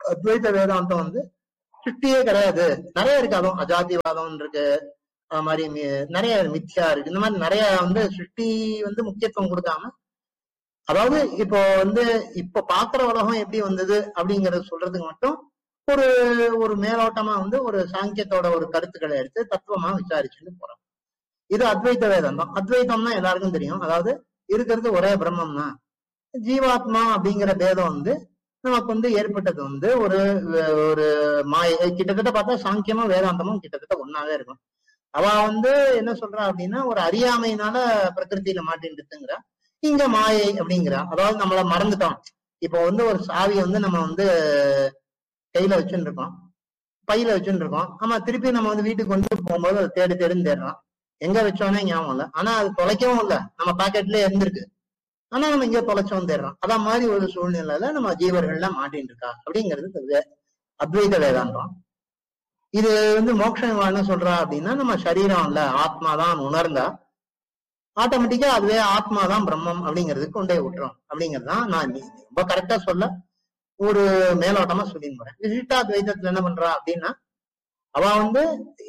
அத்வைத வேதாந்தம் வந்து சிருஷ்டியே கிடையாது, நிறைய இருக்கு. அதுவும் அஜாதிவாதம் இருக்கு, அது மாதிரி நிறைய மித்யா இருக்கு. இந்த மாதிரி நிறைய வந்து சிருஷ்டி வந்து முக்கியத்துவம் கொடுக்காம, அதாவது இப்போ வந்து இப்ப பாக்குற உலகம் எப்படி வந்தது அப்படிங்கறத சொல்றதுக்கு மட்டும் ஒரு ஒரு மேலோட்டமா வந்து ஒரு சாங்கியத்தோட ஒரு கருத்துக்களை எடுத்து தத்துவமா விசாரிச்சுட்டு போறோம். இது அத்வைத வேதாந்தம். அத்வைத்தம்னா எல்லாருக்கும் தெரியும், அதாவது இருக்கிறது ஒரே பிரம்மம் தான். ஜீவாத்மா அப்படிங்கிற பேதம் வந்து நமக்கு வந்து ஏற்பட்டது வந்து ஒரு ஒரு மாயை. கிட்டத்தட்ட பார்த்தா சாங்கியமும் வேதாந்தமும் கிட்டத்தட்ட ஒன்னாவே இருக்கும். அவ வந்து என்ன சொல்றா அப்படின்னா, ஒரு அறியாமையினால பிரகிருத்தியில மாட்டின்ட்டுங்கிறா. இங்க மாயை அப்படிங்கிறா, அதாவது நம்மள மறந்துட்டோம். இப்போ வந்து ஒரு சாவியை வந்து நம்ம வந்து கையில வச்சுட்டு இருக்கோம், பையில வச்சுட்டு இருக்கோம். ஆமா, திருப்பி நம்ம வந்து வீட்டுக்கு கொண்டு போகும்போது அதை தேடி தேடுறோம். எங்க வச்சோன்னே ஞாபகம் இல்லை, ஆனா அது தொலைக்கவும் இல்லை, நம்ம பாக்கெட்லயே இருந்திருக்கு. ஆனா நம்ம இங்க தொலைச்சோம் தேடுறோம். அதான் மாதிரி ஒரு சூழ்நிலையில நம்ம ஜீவர்கள்லாம் மாட்டின்னு இருக்கா அப்படிங்கிறது அத்வைத வேதாந்தம். இது வந்து மோட்சம் என்ன சொல்றா அப்படின்னா, நம்ம சரீரம் இல்ல ஆத்மாதான் உணர்ந்தா ஆட்டோமேட்டிக்கா அதுவே ஆத்மாதான் பிரம்மம் அப்படிங்கிறதுக்கு கொண்டே விட்டுரும் அப்படிங்கறதுதான். நான் ரொம்ப கரெக்டா சொல்ல ஒரு மேலோட்டமா சொல்லின்னு போறேன். விசிஷ்டாத்வைதத்துல என்ன பண்றா அப்படின்னா, அவ வந்து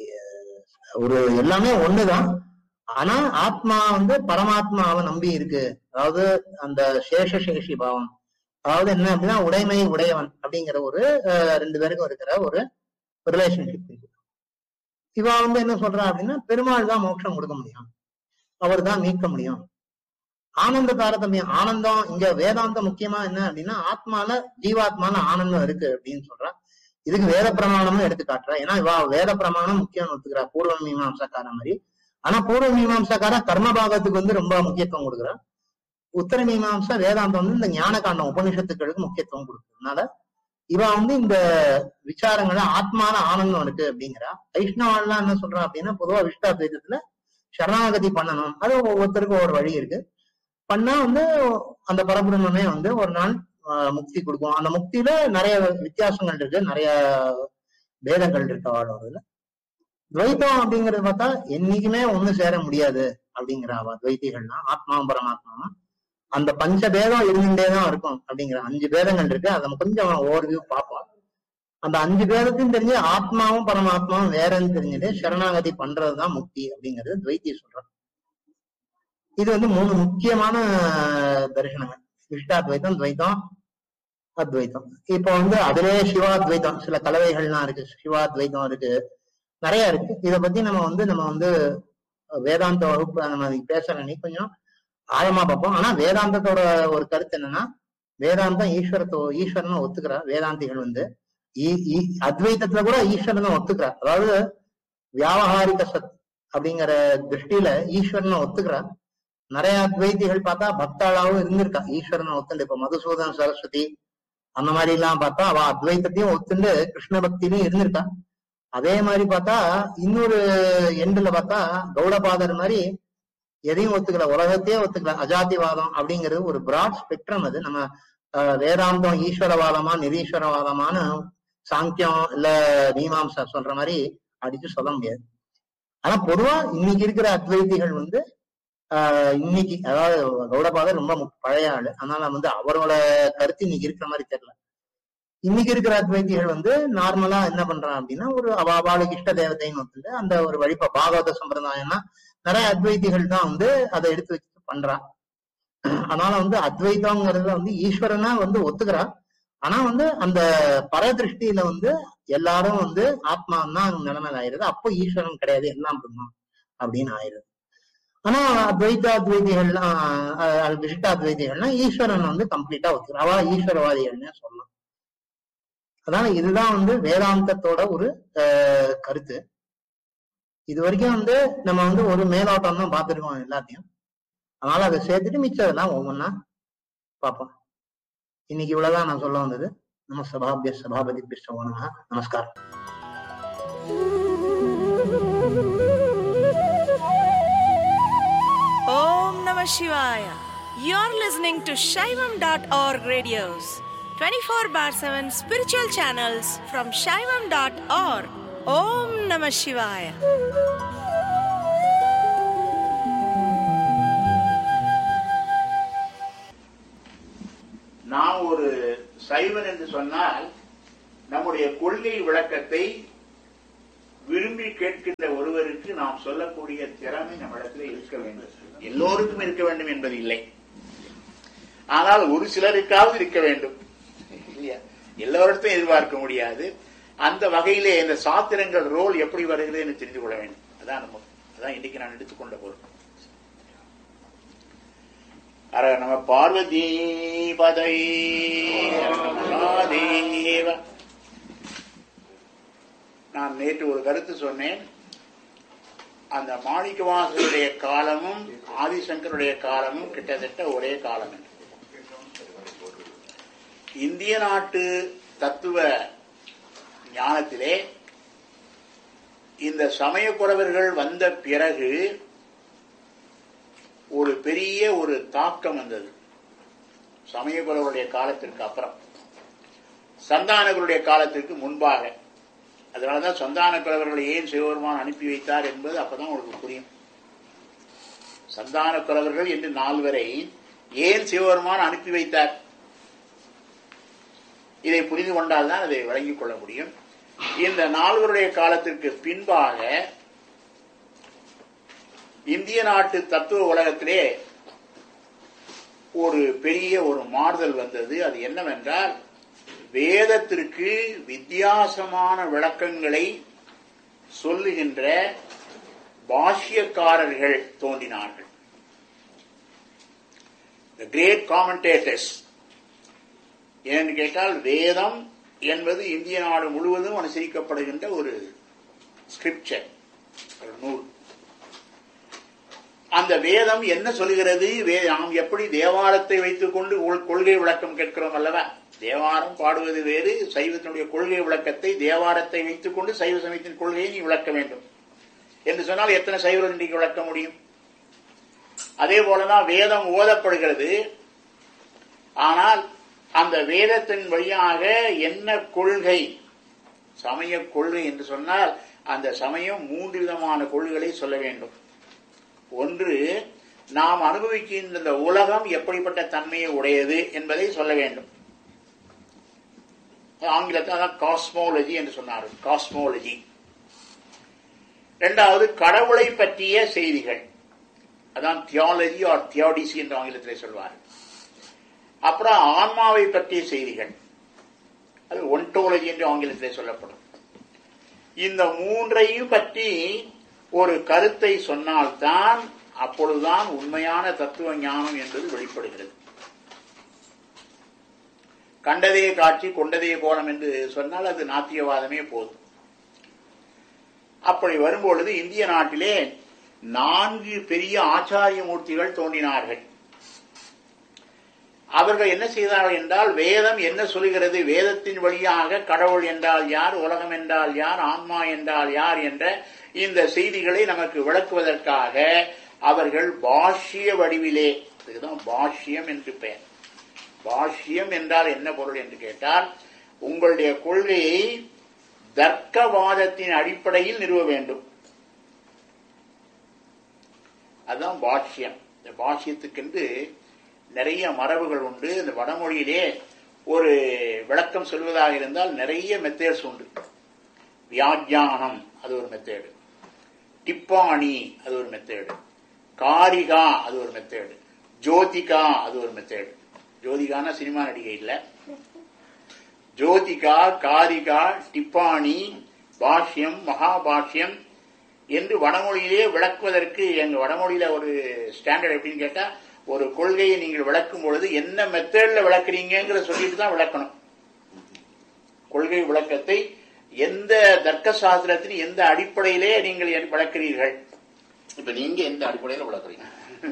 ஒரு எல்லாமே ஒண்ணுதான், ஆனா ஆத்மா வந்து பரமாத்மாவை நம்பி இருக்கு. அதாவது அந்த சேஷி பாவம், அதாவது என்ன அப்படின்னா உடைமை உடையவன் அப்படிங்கிற ஒரு ரெண்டு பேருக்கும் இருக்கிற ஒரு ரிலேஷன்ஷிப் இருக்கு. இவ வந்து என்ன சொல்றா அப்படின்னா, பெருமாள் தான் மோட்சம் கொடுக்க முடியும், அவர் தான் மீட்க முடியும். ஆனந்த தாரதமியம், ஆனந்தம் இங்க வேதாந்தம் முக்கியமா என்ன அப்படின்னா, ஆத்மால ஜீவாத்மான ஆனந்தம் இருக்கு அப்படின்னு சொல்றா. இதுக்கு வேத பிரமாணமும் எடுத்து காட்டுறா. ஏன்னா இவ வேத பிரமாணம் முக்கியம் ஒத்துக்கிறா, பூர்வ மீமாம்சக்கார மாதிரி. ஆனா பூர்வ மீமாம்சக்கார கர்ம பாகத்துக்கு வந்து ரொம்ப முக்கியத்துவம் கொடுக்குறா. உத்தர மீமாம்சா வேதாந்தம் வந்து இந்த ஞான காண்டம் உபனிஷத்துக்களுக்கு முக்கியத்துவம் கொடுக்குறதுனால இவ வந்து இந்த விசாரங்களை ஆத்மான ஆனந்தம் இருக்கு அப்படிங்கிறா. வைஷ்ணவான்லாம் என்ன சொல்றா அப்படின்னா, பொதுவா விஷ்டாத்வைதத்துல சரணாகதி பண்ணணும், அது ஒவ்வொருத்தருக்கும் ஒரு வழி இருக்கு. பண்ணா வந்து அந்த பரபிரம்மே வந்து ஒரு நாள் முக்தி கொடுக்கும். அந்த முக்தியில நிறைய வித்தியாசங்கள் இருக்கு, நிறைய பேதங்கள் இருக்கு அவளோட. துவைத்தம் அப்படிங்கறது பார்த்தா என்னைக்குமே ஒண்ணு சேர முடியாது அப்படிங்கிறா அவ. துவைத்திகள்னா ஆத்மாவும் பரமாத்மாவும் அந்த பஞ்ச பேதம் இருந்துட்டேதான் இருக்கும் அப்படிங்கிற 5 பேதங்கள் இருக்கு. அதை நம்ம கொஞ்சம் ஓவர்வியூ பார்ப்போம். அந்த 5 பேதத்தையும் தெரிஞ்சு ஆத்மாவும் பரமாத்மாவும் வேறன்னு தெரிஞ்சுட்டு சரணாகதி பண்றதுதான் முக்தி அப்படிங்கிறது துவைத்தி சொல்றோம். இது வந்து 3 முக்கியமான தரிசனங்கள், விசிஷ்டாத்வைத்தம், துவைத்தம், அத்வைத்தம். இப்போ வந்து அதிலே சிவாத்வைத்தம் சில கலவைகள்லாம் இருக்கு, சிவாத்வைத்தம் இருக்கு, நிறைய இருக்கு. இதை பத்தி நம்ம வந்து வேதாந்த வகுப்பு நம்ம பேசணும் கொஞ்சம் ஆழமா பார்ப்போம். ஆனா வேதாந்தத்தோட ஒரு கருத்து என்னன்னா, வேதாந்தம் ஈஸ்வரனை ஒத்துக்கிறா. வேதாந்திகள் வந்து அத்வைத்தத்துல கூட ஈஸ்வரனை ஒத்துக்கிறா. அதாவது வியாவகாரிக சத் அப்படிங்கிற திருஷ்டியில ஈஸ்வரனை ஒத்துக்கிறா. நிறைய அத்வைத்திகள் பார்த்தா பக்தாளாவும் இருந்திருக்கா ஈஸ்வரனை ஒத்துண்டு. இப்ப மதுசூதன் சரஸ்வதி அந்த மாதிரி எல்லாம் பார்த்தா அவ அத்வைத்தத்தையும் ஒத்துண்டு கிருஷ்ண பக்தியிலையும் இருந்திருக்கா. அதே மாதிரி பார்த்தா இன்னொரு எண்டுல பார்த்தா கௌடபாதர் மாதிரி எதையும் ஒத்துக்கல, உலகத்தையே ஒத்துக்கல. அஜாதிவாதம் அப்படிங்கிறது ஒரு பிராட் ஸ்பெக்ட்ரம். அது நம்ம வேதாந்தம் ஈஸ்வரவாதமா நிரீஸ்வரவாதமான சாங்கியம் இல்ல மீமாம்சா சொல்ற மாதிரி அடிச்சு சொல்ல முடியாது. ஆனா பொதுவா இன்னைக்கு இருக்கிற அத்வைதிகள் வந்து இன்னைக்கு, அதாவது கௌடபாதர் ரொம்ப பழைய ஆளு, அதனால வந்து அவரோட கருத்து இன்னைக்கு இருக்கிற மாதிரி தெரியல. இன்னைக்கு இருக்கிற அத்வைதிகள் வந்து நார்மலா என்ன பண்றான் அப்படின்னா, ஒரு அவளுக்கு இஷ்ட தேவதைன்னு வந்து அந்த ஒரு வழிபா பாகவத சம்பிரதாயம்னா நிறைய அத்வைதிகள் தான் வந்து அதை எடுத்து வச்சு பண்றான். அதனால வந்து அத்வைதம்ங்கிறதுல வந்து ஈஸ்வரனா வந்து ஒத்துக்கிறா. ஆனா வந்து அந்த பரதிருஷ்டியில வந்து எல்லாரும் வந்து ஆத்மான்னா நிலைமையில ஆயிருது. அப்போ ஈஸ்வரன் கிடையாது, எல்லாம் பிரம்மம் அப்படின்னு ஆயிருது. ஆனா அத்வைதிகள்லாம் விசிஷ்டாத்வைதிகள்னா ஈஸ்வரன் வந்து கம்ப்ளீட்டா ஒத்துக்கிறா. அவ ஈஸ்வரவாதிகள்னு சொல்லலாம். அதனால இதுதான் வந்து வேதாந்தத்தோட ஒரு கருத்து. இது வரைக்கும் வந்து நம்ம வந்து ஒரு மேலோட்டம் தான் பார்த்துருக்கோம் எல்லாத்தையும். அதனால அதை சேர்த்துட்டு மிச்சதெல்லாம் ஒவ்வொன்னா பார்ப்போம். இன்னைக்கு இவ்வளவுதான் நான் சொல்ல வந்தது. நம்ம சபாபதி பிஷ்டவனா. நமஸ்காரம். Om Namah Shivaya. You're listening to Shaivam.org radios, 24/7 spiritual channels from Shaivam.org. Om Namah Shivaya. நான் ஒரு சைவன் என்று சொன்னால் நம்முடைய கொள்கை விளக்கத்தை விரும்பி கேட்கின்ற ஒருவருக்கு நாம் சொல்லக்கூடிய திறமை நம்மிடத்தில் இருக்க வேண்டும். எல்லோருக்கும் இருக்க வேண்டும் என்பது இல்லை, ஆனால் ஒரு சிலருக்காவது இருக்க வேண்டும் இல்லையா? எல்லோருக்கும் எதிர்பார்க்க முடியாது. அந்த வகையிலே இந்த சாத்திரங்கள் ரோல் எப்படி வருகிறது என்று தெரிந்து கொள்ள வேண்டும். அதான் இன்னைக்கு நான் எடுத்துக்கொண்ட பொருள். அர நம பார்வதி பதை தேவ. நான் நேற்று ஒரு கருத்து சொன்னேன். அந்த மாணிக்கவாசகருடைய காலமும் ஆதிசங்கருடைய காலமும் கிட்டத்தட்ட ஒரே காலம். இந்திய நாட்டு தத்துவ ஞானத்திலே இந்த சமயக்குறவர்கள் வந்த பிறகு ஒரு பெரிய ஒரு தாக்கம் வந்தது. சமயக்குறவருடைய காலத்திற்கு அப்புறம், சந்தானகருடைய காலத்திற்கு முன்பாக. அதனாலதான் சந்தானக்குறவர்களை ஏன் சிவபெருமான் அனுப்பி வைத்தார் என்பது அப்பதான் உங்களுக்கு புரியும். சந்தானக்குறவர்கள் என்று 4 வரை ஏன் சிவபெருமான் அனுப்பி வைத்தார், இதை புரிந்து கொண்டால்தான் அதை வழங்கிக் கொள்ள முடியும். இந்த 4 காலத்திற்கு பின்பாக இந்திய நாட்டு தத்துவ உலகத்திலே ஒரு பெரிய ஒரு மாறுதல் வந்தது. அது என்னவென்றால், வேதத்திற்கு வித்தியாசமான விளக்கங்களை சொல்லுகின்ற பாஷ்யக்காரர்கள் தோன்றினார்கள். The great commentators. ஏன்னு கேட்டால், வேதம் என்பது இந்திய நாடு முழுவதும் அனுசரிக்கப்படுகின்ற ஒரு ஸ்கிரிப்சர், ஒரு நூல். அந்த வேதம் என்ன சொல்கிறது, நாம் எப்படி தேவாரத்தை வைத்துக் கொண்டு கொள்கை விளக்கம் கேட்கிறோம் அல்லவா? தேவாரம் பாடுவது வேறு, சைவத்தினுடைய கொள்கை விளக்கத்தை தேவாரத்தை வைத்துக் கொண்டு சைவ சமயத்தின் கொள்கையை நீ விளக்க வேண்டும் என்று சொன்னால் எத்தனை சைவர்கள் இன்றைக்கு விளக்க முடியும்? அதே போலதான் வேதம் ஓதப்படுகிறது. ஆனால் அந்த வேதத்தின் வழியாக என்ன கொள்கை, சமய கொள்கை என்று சொன்னால் அந்த சமயம் 3 விதமான கொள்கைகளை சொல்ல வேண்டும். ஒன்று, நாம் அனுபவிக்கின்ற இந்த உலகம் எப்படிப்பட்ட தன்மையை உடையது என்பதை சொல்ல வேண்டும். ஆங்கிலத்தில் காஸ்மோலஜி என்று சொன்னார், காஸ்மோலஜி. 2வது, கடவுளை பற்றிய செய்திகள், அதான் தியாலஜி ஆர் தியாடிசி என்று ஆங்கிலத்திலே சொல்வார். அப்புறம் ஆன்மாவை பற்றிய செய்திகள், அது ஒன்டோலஜி என்று ஆங்கிலத்திலே சொல்லப்படும். இந்த 3ஐயும் பற்றி ஒரு கருத்தை சொன்னால்தான் அப்பொழுதுதான் உண்மையான தத்துவ ஞானம் என்பது வெளிப்படுகிறது. கண்டதே காட்சி கொண்டதே கோலம் என்று சொன்னால் அது நாத்தியவாதமே போதும். அப்படி வரும்பொழுது இந்திய நாட்டிலே 4 பெரிய ஆச்சாரிய மூர்த்திகள் தோன்றினார்கள். அவர்கள் என்ன செய்தார்கள் என்றால், வேதம் என்ன சொல்கிறது, வேதத்தின் வழியாக கடவுள் என்றால் யார், உலகம் என்றால் யார், ஆன்மா என்றால் யார் என்ற இந்த செய்திகளை நமக்கு விளக்குவதற்காக அவர்கள் பாஷ்ய வடிவிலே, இதுதான் பாஷ்யம் என்று பெயர். பாஷ்யம் என்றால் என்ன பொருள் என்று கேட்டால், உங்களுடைய கொள்கையை தர்க்கவாதத்தின் அடிப்படையில் நிறுவ வேண்டும். அதுதான் பாஷ்யம். இந்த பாஷ்யத்துக்கென்று நிறைய மரபுகள் உண்டு. இந்த வடமொழியிலே ஒரு விளக்கம் சொல்வதாக இருந்தால் நிறைய மெத்தேட்ஸ் உண்டு. வியாக்கியானம் அது ஒரு மெத்தேடு, டிப்பாணி அது ஒரு மெத்தேடு, காரிகா அது ஒரு மெத்தேடு, ஜோதிகா அது ஒரு மெத்தேடு. ஜோதிகானா சினிமா நடிகை இல்ல, ஜோதிகா, காரிகா, டிப்பாணி, பாஷ்யம், மகாபாஷ்யம் என்று வடமொழியிலே விளக்குவதற்கு எங்க வடமொழியில ஒரு ஸ்டாண்டர்ட் எப்படின்னு கேட்டா, ஒரு கொள்கையை நீங்கள் விளக்கும் பொழுது என்ன மெத்தட்ல விளக்குறீங்கிற சொல்லிட்டு தான் விளக்கணும். கொள்கை விளக்கத்தை எந்த தர்க்க சாஸ்திரத்தின் எந்த அடிப்படையிலே நீங்கள் விளக்குறீர்கள்? இப்ப நீங்க எந்த அடிப்படையில விளக்குறீங்க?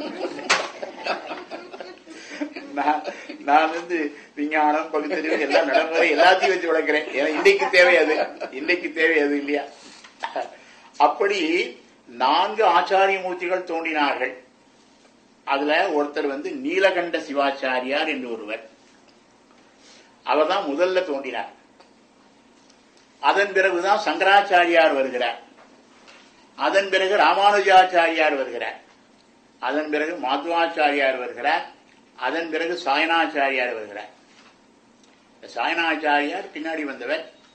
நான் விஞ்ஞானம், பகுத்தறிவு, எல்லாம் நடைமுறை எல்லாத்தையும் வச்சு விளக்குறேன். ஏன்னா இன்றைக்கு தேவை அது, இன்றைக்கு தேவை அது இல்லையா? அப்படி 4 ஆச்சாரிய மூர்த்திகள் தோன்றினார்கள். அதுல ஒருத்தர் நீலகண்ட சிவாச்சாரியார் என்று ஒருவர், அவர் தான் முதல்ல தோன்றினார். அதன் பிறகுதான் சங்கராச்சாரியார் வருகிறார், அதன் பிறகு ராமானுஜாச்சாரியார் வருகிறார், அதன் பிறகு மாத்வாச்சாரியார் வருகிறார், அதன் பிறகு சாயனாச்சாரியார் வருகிறார். சாயனாச்சாரியார் பின்னாடி வந்தவர்.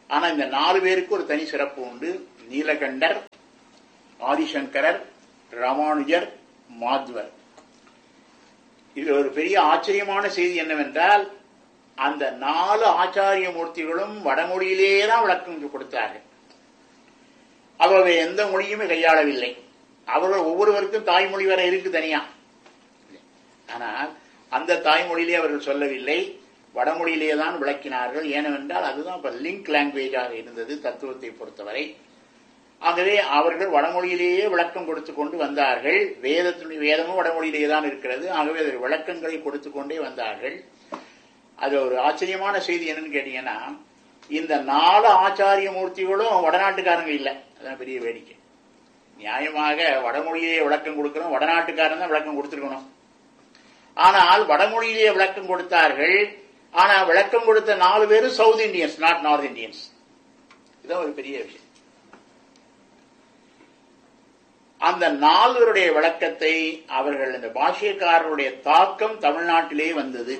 ஆனா இந்த 4 பேருக்கு ஒரு தனி சிறப்பு உண்டு. நீலகண்டர், ஆதிசங்கரர், ராமானுஜர், மாத்வர். இது ஒரு பெரிய ஆச்சரியமான செய்தி என்னவென்றால், அந்த 4 ஆச்சாரிய மூர்த்திகளும் வடமொழியிலேயே தான் விளக்கம் கொடுத்தார்கள். அவர்கள் எந்த மொழியுமே கையாளவில்லை. அவர்கள் ஒவ்வொருவருக்கும் தாய்மொழி வரை இருக்கு தனியா. ஆனால் அந்த தாய்மொழியிலே அவர்கள் சொல்லவில்லை, வடமொழியிலே தான் விளக்கினார்கள். ஏனென்றால் அதுதான் இப்ப லிங்க் லாங்குவேஜாக இருந்தது தத்துவத்தை பொறுத்தவரை. ஆகவே அவர்கள் வடமொழியிலேயே விளக்கம் கொடுத்து கொண்டு வந்தார்கள். வேதமும் வடமொழியிலேயே தான் இருக்கிறது. ஆகவே அதற்கு விளக்கங்களை கொடுத்து கொண்டே வந்தார்கள். அது ஒரு ஆச்சரியமான செய்தி. என்னன்னு கேட்டீங்கன்னா, இந்த 4 ஆச்சாரிய மூர்த்திகளும் வடநாட்டுக்காரங்க இல்லை. அதான் பெரிய வேடிக்கை. நியாயமாக வடமொழியிலேயே விளக்கம் கொடுக்கிறோம், வடநாட்டுக்காரன் தான் விளக்கம் கொடுத்திருக்கணும். ஆனால் வடமொழியிலேயே விளக்கம் கொடுத்தார்கள். ஆனா விளக்கம் கொடுத்த 4 பேரும் south Indians, not north Indians. இதுதான் ஒரு பெரிய விஷயம். அந்த 4 பேருடைய விளக்கத்தை அவர்கள், இந்த பாஷ்யக்காரருடைய தாக்கம் தமிழ்நாட்டிலே வந்தது.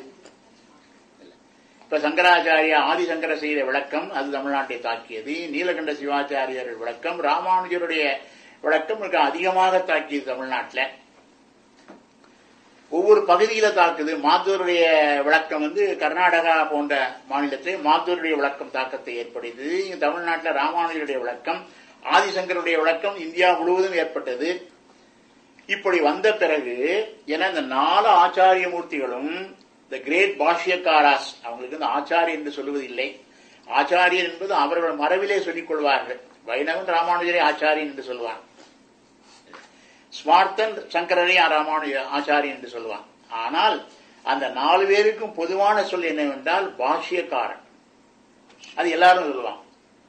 இப்ப சங்கராச்சாரியா ஆதிசங்கர செய்த விளக்கம் அது தமிழ்நாட்டை தாக்கியது. நீலகண்ட சிவாச்சாரியர்கள் விளக்கம், ராமானுஜருடைய விளக்கம் மிக அதிகமாக தாக்கியது தமிழ்நாட்டில். ஒவ்வொரு பகுதியில தாக்குது. மாத்தூருடைய விளக்கம் கர்நாடகா போன்ற மாநிலத்திலே மாத்தூருடைய விளக்கம் தாக்கத்தை ஏற்படுத்தது. தமிழ்நாட்டில் ராமானுஜருடைய விளக்கம், ஆதிசங்கருடைய விளக்கம் இந்தியா முழுவதும் ஏற்பட்டது. இப்படி வந்த பிறகு ஏன்னா இந்த 4 ஆச்சாரிய மூர்த்திகளும் த கிரேட் பாஷ்யக்காராஸ், அவங்களுக்கு இந்த ஆச்சாரியர் என்று சொல்லுவது இல்லை. ஆச்சாரியர் என்பது அவர்கள் மரபிலே சொல்லிக் கொள்வார்கள். வைணவன் ராமானுஜரே ஆச்சாரியன் என்று சொல்லுவான், ஸ்மார்த்தன் சங்கரரே ராமானுஜ ஆச்சாரியன் என்று சொல்லுவான். ஆனால் அந்த 4 பேருக்கும் பொதுவான சொல் என்னவென்றால் பாஷ்யக்காரன். அது எல்லாரும் சொல்லுவாங்க.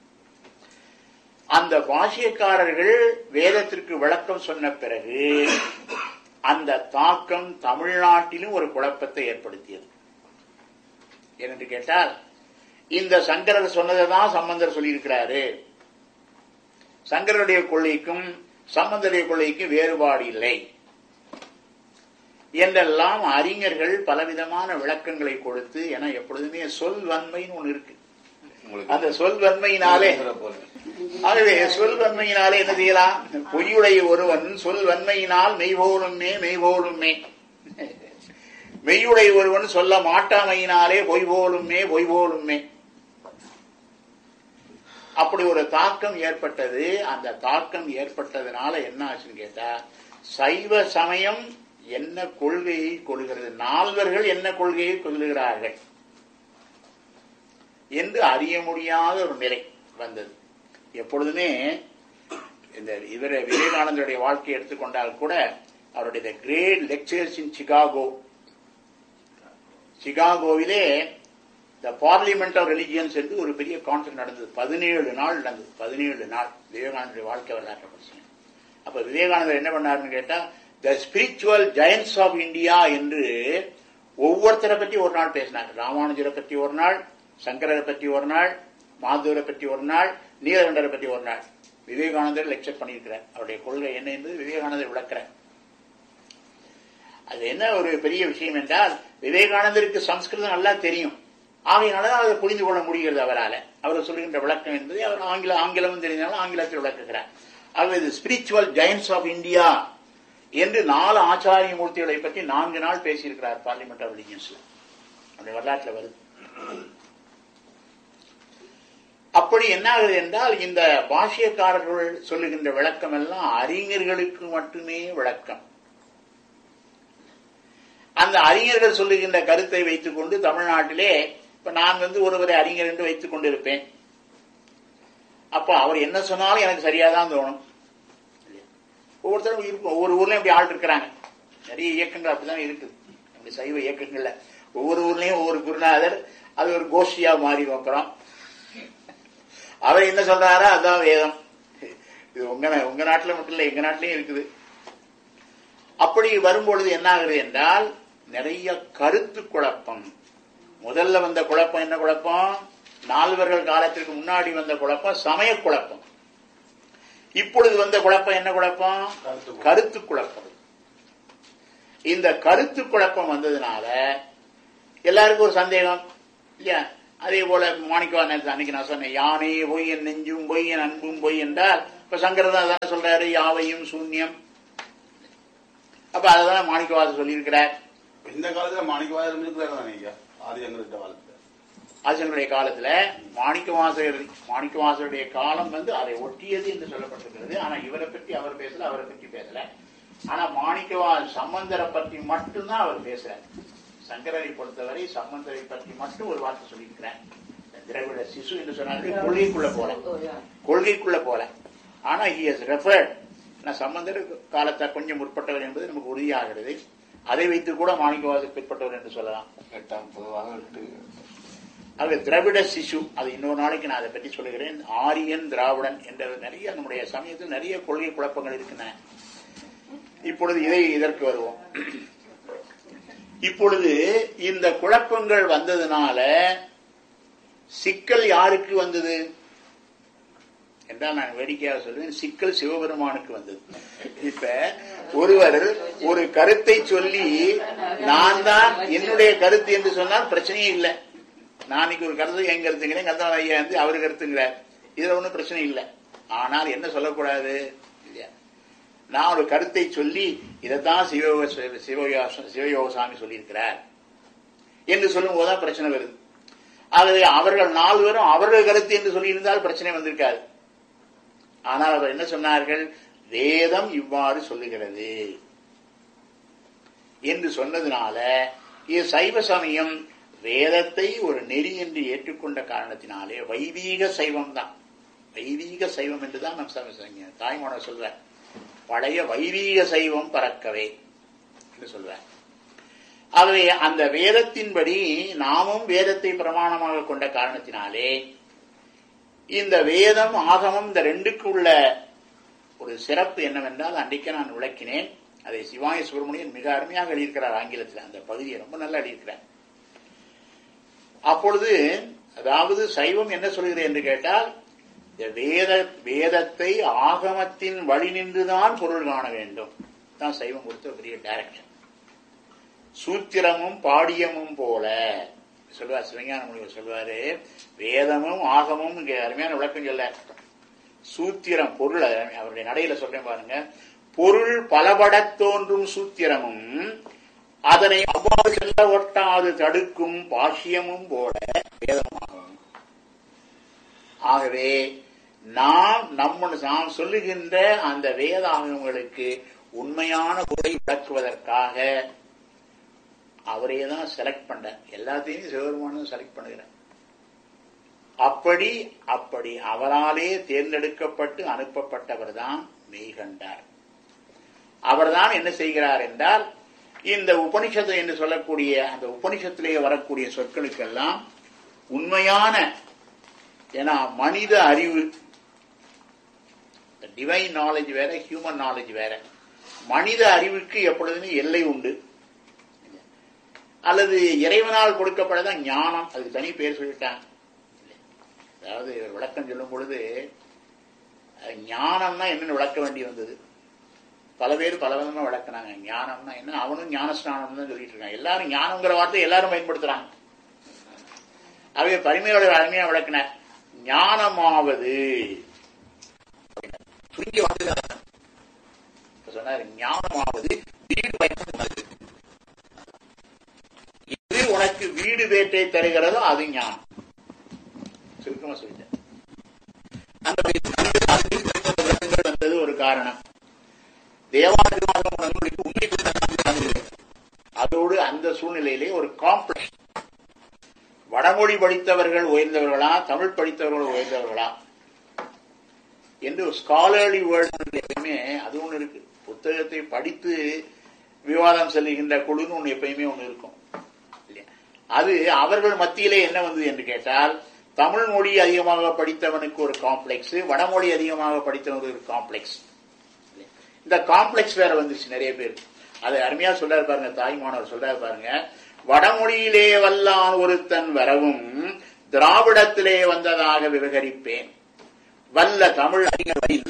அந்த பாஷ்யக்காரர்கள் வேதத்திற்கு விளக்கம் சொன்ன பிறகு அந்த தாக்கம் தமிழ்நாட்டிலும் ஒரு குழப்பத்தை ஏற்படுத்தியது. ஏனென்று கேட்டால், இந்த சங்கரர் சொன்னதான் சம்பந்தர் சொல்லியிருக்கிறாரு, சங்கரருடைய கொள்கைக்கும் சம்பந்தருடைய கொள்கைக்கும் வேறுபாடு இல்லை என்றெல்லாம் அறிஞர்கள் பலவிதமான விளக்கங்களை கொடுத்து, ஏன்னா எப்பொழுதுமே சொல்வன்மைன்னு ஒண்ணு இருக்கு. அந்த சொல்வன்மையினாலே, ஆகவே சொல்வன்மையினாலே என்ன செய்யலாம்? பொய்யுடைய ஒருவன் சொல்வன்மையினால் மெய்போலுமே மெய்போலுமே, மெய்யுடைய ஒருவன் சொல்ல மாட்டாமையினாலே பொய்போலுமே பொய்போலுமே. அப்படி ஒரு தாக்கம் ஏற்பட்டது. அந்த தாக்கம் ஏற்பட்டதுனால என்ன ஆச்சுன்னு கேட்டா, சைவ சமயம் என்ன கொள்கையை கொள்கிறது, நால்வர்கள் என்ன கொள்கையை கொள்ளுகிறார்கள் என்று அறிய முடியாத ஒரு நிலை வந்தது. எப்பொழுதுமே இந்த விவேகானந்தருடைய வாழ்க்கையை எடுத்துக்கொண்டால் கூட, அவருடைய great lectures in சிகாகோவிலே the parliament of religions என்று ஒரு பெரிய கான்ஃபரன்ஸ் நடந்தது. 17 நாள் நடந்தது. 17 நாள் விவேகானந்தருடைய வாழ்க்கை வரலாற்றை படிச்சேன். அப்ப விவேகானந்தர் என்ன பண்ணாருன்னு கேட்டா, த ஸ்பிரிச்சுவல் ஜெயன்ட்ஸ் ஆஃப் இந்தியா என்று ஒவ்வொருத்தரை பற்றி ஒரு நாள் பேசினார். ராமானுஜரை பற்றி ஒரு நாள், சங்கரரை பற்றி ஒரு நாள், மாதூரை பற்றி ஒரு நாள், நீலகண்டரை பற்றி ஒரு நாள். விவேகானந்தர் லெக்சர் பண்ணியிருக்கிறார். அவருடைய கொள்கை என்ன என்பது விவேகானந்தர் விளக்கிறார். அது என்ன ஒரு பெரிய விஷயம் என்றால், விவேகானந்தருக்கு சம்ஸ்கிருதம் நல்லா தெரியும். ஆகையினால்தான் அதை புரிந்து கொள்ள முடிகிறது அவரால். அவர் சொல்லுகின்ற விளக்கம் என்பதை அவர் ஆங்கிலமும் தெரிந்தாலும் ஆங்கிலத்தில் விளக்குகிறார். ஆகவே இது ஸ்பிரிச்சுவல் ஜெயன்ட்ஸ் ஆஃப் இந்தியா என்று 4 ஆச்சாரிய மூர்த்திகளை பற்றி 4 நாள் பேசியிருக்கிறார் பார்லிமெண்ட் ஆஃப் ரிலிஜியன்ஸ்ல. அப்படி வரலாற்றில் வருது. அப்படி என்ன ஆகுது என்றால், இந்த பாஷ்யக்காரர்கள் சொல்லுகின்ற விளக்கம் எல்லாம் அறிஞர்களுக்கு மட்டுமே விளக்கம். அந்த அறிஞர்கள் சொல்லுகின்ற கருத்தை வைத்துக் கொண்டு தமிழ்நாட்டிலே இப்ப நான் ஒருவரை அறிஞர் என்று வைத்துக் கொண்டிருப்பேன். அப்ப அவர் என்ன சொன்னாலும் எனக்கு சரியாதான் தோணும். ஒவ்வொருத்தரும் இருக்கும். ஒவ்வொரு ஊர்லயும் இப்படி ஆள் இருக்கிறாங்க. நிறைய இயக்கங்கள் அப்படிதான் இருக்குது. அப்படி சைவ இயக்கங்கள்ல ஒவ்வொரு ஊர்லயும் ஒவ்வொரு குருநாதர், அது ஒரு கோஷ்டியா மாறி வைக்கிறோம். அவர் என்ன சொல்றாரோ அதான் வேதம். இது உங்க நாட்டுல மட்டும் இல்ல, எங்க நாட்டிலயும் இருக்குது. அப்படி வரும்பொழுது என்ன ஆகுது என்றால், நிறைய கருத்து குழப்பம். முதல்ல வந்த குழப்பம் என்ன குழப்பம்? நால்வர்கள் காலத்திற்கு முன்னாடி வந்த குழப்பம் சமய குழப்பம். இப்பொழுது வந்த குழப்பம் என்ன குழப்பம்? கருத்து குழப்பம். இந்த கருத்து குழப்பம் வந்ததுனால எல்லாருக்கும் ஒரு சந்தேகம் இல்லையா? அதே போல மாணிக்கவாசகர் அன்னைக்கு நான் சொன்னேன், யானே பொய் என் நெஞ்சும் பொய் என் அன்பும் பொய் என்றால், இப்ப சங்கரர் தான் அதான் சொல்றாரு, யாவையும் சூன்யம். அப்ப அததான் மாணிக்கவாசகர் சொல்லியிருக்கிறார். இந்த காலத்துல மாணிக்கவாசகர் இருக்கிறார் ஆதிசங்கருடைய காலத்துல. ஆதிசங்கருடைய காலத்துல மாணிக்கவாசகருடைய காலம் அதை ஒட்டியது என்று சொல்லப்பட்டிருக்கிறது. ஆனா இவரை பற்றி அவர் பேசல, அவரை பற்றி பேசல. ஆனா சம்பந்தரை பற்றி மட்டும்தான் அவர் பேசுறார். சங்கரரை பொறுத்தவரை சம்பந்தரை பற்றி மட்டும் ஒரு வார்த்தை சொல்லியிருக்கிறார். திராவிட சிசு என்று சொன்னார்கள், கொள்கைக்குள்ள போல. ஆனா he has referred, சம்பந்தர் காலத்தை கொஞ்சம் முற்பட்டவர் என்பது நமக்கு உறுதியாகிறது. அதை வைத்து கூட மாணிக்கவாசகர் பிற்பட்டவர் என்று சொல்லலாம். 8 பொதுவாக 8. அது திராவிட சிசு, அது இன்னொரு நாளைக்கு நான் அதை பற்றி சொல்லுகிறேன். ஆரியன் திராவிடன் என்ற நிறைய நம்முடைய சமயத்தில் நிறைய கொள்கை குழப்பங்கள் இருக்கின்றன. இப்பொழுது இதற்கு வருவோம். இப்பொழுது இந்த குழப்பங்கள் வந்ததுனால சிக்கல் யாருக்கு வந்தது என்றால், நான் வேடிக்கையாக சொல்றேன், சிக்கல் சிவபெருமானுக்கு வந்தது. இப்ப ஒருவர் ஒரு கருத்தை சொல்லி நான் தான் என்னுடைய கருத்து என்று சொன்னால் பிரச்சனையே இல்லை. நாளைக்கு ஒரு கருத்து என் கருத்துங்கிறேன், கருத்தாள ஐயா வந்து அவரு கருத்துங்கிறார், இதுல ஒன்றும் பிரச்சனை இல்லை. ஆனால் என்ன சொல்லக்கூடாது இல்லையா, நான் ஒரு கருத்தை சொல்லி இதைத்தான் சிவயோகசாமி சொல்லியிருக்கிறார் என்று சொல்லும் போதுதான் பிரச்சனை வருது. ஆகவே அவர்கள் 4 பேரும் அவர்கள் கருத்து என்று சொல்லியிருந்தால் பிரச்சனை வந்திருக்காது. ஆனால் அவர் என்ன சொன்னார்கள், வேதம் இவ்வாறு சொல்லுகிறது என்று சொன்னதுனால இது சைவ சமயம் வேதத்தை ஒரு நெறி என்று ஏற்றுக்கொண்ட காரணத்தினாலே வைதீக சைவம் தான். வைதீக சைவம் என்றுதான் நம் தாய்மானவர் சொல்றார். பழைய வைதீக சைவம் பறக்கவே என்று சொல்றார். ஆகவே அந்த வேதத்தின்படி நாமும் வேதத்தை பிரமாணமாக கொண்ட காரணத்தினாலே இந்த வேதம் ஆகமம் இந்த 2க்கு உள்ள ஒரு சிறப்பு என்னவென்றால், அன்றைக்கு நான் விளக்கினேன். அதை சிவாய சுப்பிரமணியன் மிக அருமையாக எழுதியிருக்கிறார் ஆங்கிலத்தில். அந்த பகுதியை ரொம்ப நல்லா எழுதியிருக்கிறார். அப்பொழுது அதாவது சைவம் என்ன சொல்கிறது என்று கேட்டால், வேதத்தை ஆகமத்தின் வழி நின்றுதான் பொருள் காண வேண்டும் தான் சைவம் கொடுத்த பெரிய டைரக்ஷன். சூத்திரமும் பாடியமும் போல சொல்லுவார் சிவஞான முனிவர். சொல்லுவாரு, வேதமும் ஆகமும் இங்க அருமையான விளக்கம் சொல்ல, சூத்திரம் பொருள் அவருடைய நடையில சொல்றேன் பாருங்க, பொருள் பலபடத் தோன்றும் சூத்திரமும் அதனை அவ்வாறு செல்ல ஒட்டாது தடுக்கும் பாஷ்யமும் போல வேதமாகும். ஆகவே நாம் சொல்லுகின்ற அந்த வேதாகங்களுக்கு உண்மையான பொருளை விளக்குவதற்காக அவரே தான் செலக்ட் பண்ற. எல்லாத்தையும் சிவபெருமானும் செலக்ட் பண்ணுகிறார். அப்படி அவராலே தேர்ந்தெடுக்கப்பட்டு அனுப்பப்பட்டவர் தான் மெய்கண்டார். அவர்தான் என்ன செய்கிறார் என்றால், இந்த உபனிஷத்து என்று சொல்லக்கூடிய அந்த உபனிஷத்திலேயே வரக்கூடிய சொற்களுக்கெல்லாம் உண்மையான, ஏன்னா மனித அறிவு, டிவைன் நாலேஜ் வேற, ஹியூமன் நாலேஜ் வேற. மனித அறிவுக்கு எப்பொழுதுமே எல்லை உண்டு. அல்லது இறைவனால் கொடுக்கப்படதான் ஞானம், அதுக்கு தனி பேர் சொல்லிட்டாங்க. அதாவது விளக்கம் சொல்லும் பொழுது ஞானம்னா என்னன்னு விளக்க வேண்டி வந்தது. பல பேர் பல விதமா விளக்குனாங்க. ஞானம்னா என்ன, அவனும் ஞானஸ்நானம் தான் சொல்லிட்டு இருக்காங்க. எல்லாரும் ஞானம்ங்கிற வார்த்தை எல்லாரும் பயன்படுத்துறாங்க. அவைய பரிமையோட அருமையா விளக்குனார். ஞானமாவது சொன்னார், ஞானமாவது வீடு பயன்படுத்துவது. இது உனக்கு வீடு வேட்டை தருகிறதோ அது ஞானம். சுருக்கமா சொல்லிட்டேன். வந்தது ஒரு காரணம். தேவாதிவாதம் உண்மை அதோடு அந்த சூழ்நிலையிலே ஒரு காம்ப்ளெக்ஸ். வடமொழி படித்தவர்கள் உயர்ந்தவர்களா, தமிழ் படித்தவர்கள் உயர்ந்தவர்களா என்று ஸ்காலர்லி வேர்ல்டு எப்பயுமே அது ஒண்ணு இருக்கு. புத்தகத்தை படித்து விவாதம் செல்லுகின்ற குழுன்னு ஒண்ணு எப்பயுமே ஒண்ணு இருக்கும். அது அவர்கள் மத்தியிலே என்ன வந்தது என்று கேட்டால், தமிழ் மொழி அதிகமாக படித்தவனுக்கு ஒரு காம்ப்ளெக்ஸ், வடமொழி அதிகமாக படித்தவனுக்கு ஒரு காம்ப்ளெக்ஸ். இந்த காம்ப்ளெக்ஸ் வேற வந்துருச்சு நிறைய பேர். அதை அருமையா சொல்றாரு பாருங்க, தாய்மானவர் சொல்றாரு பாருங்க, வடமொழியிலே வல்லான் ஒருத்தன் வரவும் திராவிடத்திலே வந்ததாக விவகரிப்பேன். வல்ல தமிழ் அறிஞர்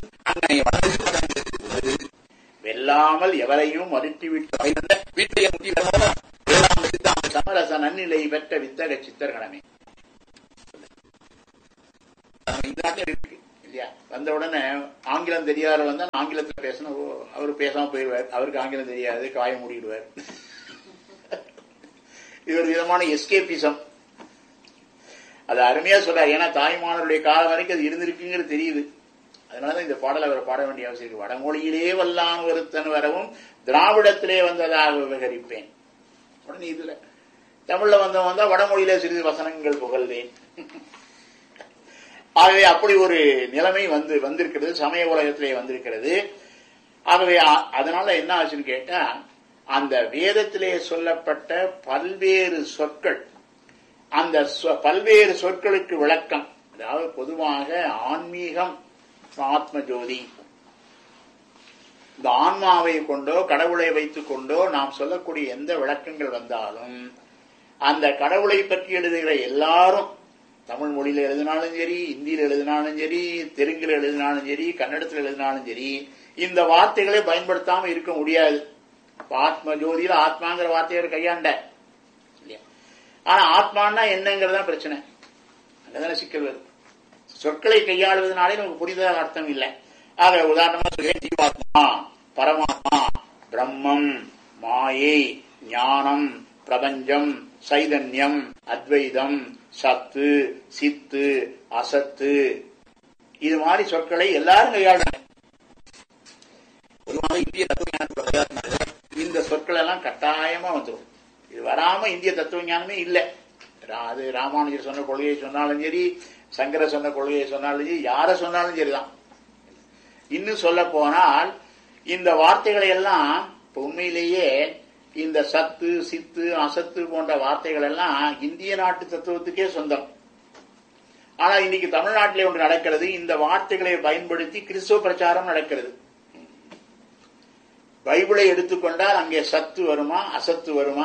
வெல்லாமல் எவரையும் மறுத்திவிட்டு வீட்டை சமரச நன்னிலை பெற்ற வித்தக சித்தர்களமே. இந்த நாட்டில் இருக்கு இல்லையா? வந்த உடனே ஆங்கிலம் தெரியாத வந்தா ஆங்கிலத்தில் பேசணும், அவரு பேசாம போயிடுவார், அவருக்கு ஆங்கிலம் தெரியாது, காய மூடிடுவார். இது ஒரு விதமான எஸ்கேபிசம். அது அருமையா சொல்றாரு. ஏன்னா தாய்மானவருடைய காலம் வரைக்கும் அது இருந்திருக்குங்கிறது தெரியுது. அதனாலதான் இந்த பாடல் அவரை பாட வேண்டிய அவசியம் இருக்கு. வடமொழியிலே வல்லான் ஒருத்தன் வரவும் திராவிடத்திலே வந்ததாக விவகரிப்பேன். உடனே இதுல தமிழ்ல வந்தா வடமொழியிலே சிறிது வசனங்கள் புகழ்வேன். ஆகவே அப்படி ஒரு நிலைமை வந்திருக்கிறது, சமய உலகத்திலே வந்திருக்கிறது. ஆகவே அதனால என்ன ஆச்சுன்னு கேட்டா, அந்த வேதத்திலே சொல்லப்பட்ட பல்வேறு சொற்கள், அந்த பல்வேறு சொற்களுக்கு விளக்கம், அதாவது பொதுவாக ஆன்மீகம், ஆத்ம ஜோதி, இந்த ஆன்மாவை கொண்டோ கடவுளை வைத்துக் கொண்டோ நாம் சொல்லக்கூடிய எந்த விளக்கங்கள் வந்தாலும் அந்த கடவுளை பற்றி எழுதுகிற எல்லாரும் தமிழ் மொழியில எழுதினாலும் சரி, இந்தியில எழுதினாலும் சரி, தெலுங்குல எழுதினாலும் சரி, கன்னடத்தில் எழுதினாலும் சரி, இந்த வார்த்தைகளை பயன்படுத்தாம இருக்க முடியாது. ஆத்ம ஜோதியில ஆத்மாங்கிற வார்த்தையை கையாண்ட இல்லையா? ஆனா ஆத்மானா என்னங்கிறதா பிரச்சனை. அங்கதானே சிக்கல் வருது. சொற்களை கையாளுவதனாலே நமக்கு புரிதலாக அர்த்தம் இல்லை. ஆக உதாரணமா சொல்றேன், ஜீவாத்மா, பரமாத்மா, பிரம்மம், மாயை, ஞானம், பிரபஞ்சம், சைதன்யம், அத்வைதம், சத்து, சித்து, அசத்து, இது மாதிரி சொற்களை எல்லாரும் கையாளுறாங்க. பொதுவாக இந்திய தத்துவ இந்த சொற்கள் எல்லாம் கட்டாயமா வந்துடும். இது வராம இந்திய தத்துவ ஞானமே இல்லை. அது ராமானுஜர் சொன்ன கொள்கையை சொன்னாலும் சரி, சங்கர சொன்ன கொள்கையை சொன்னாலும் சரி, யார சொன்னாலும் சரிதான். இன்னும் சொல்ல போனால் இந்த வார்த்தைகளை எல்லாம் உண்மையிலேயே இந்த சத்து, சித்து, அசத்து போன்ற வார்த்தைகள் எல்லாம் இந்திய நாட்டு தத்துவத்துக்கே சொந்தம். ஆனா இன்னைக்கு தமிழ்நாட்டிலே ஒன்று நடக்கிறது, இந்த வார்த்தைகளை பயன்படுத்தி கிறிஸ்துவ பிரச்சாரம் நடக்கிறது. பைபிளை எடுத்துக்கொண்டால் அங்கே சத்து வருமா, அசத்து வருமா,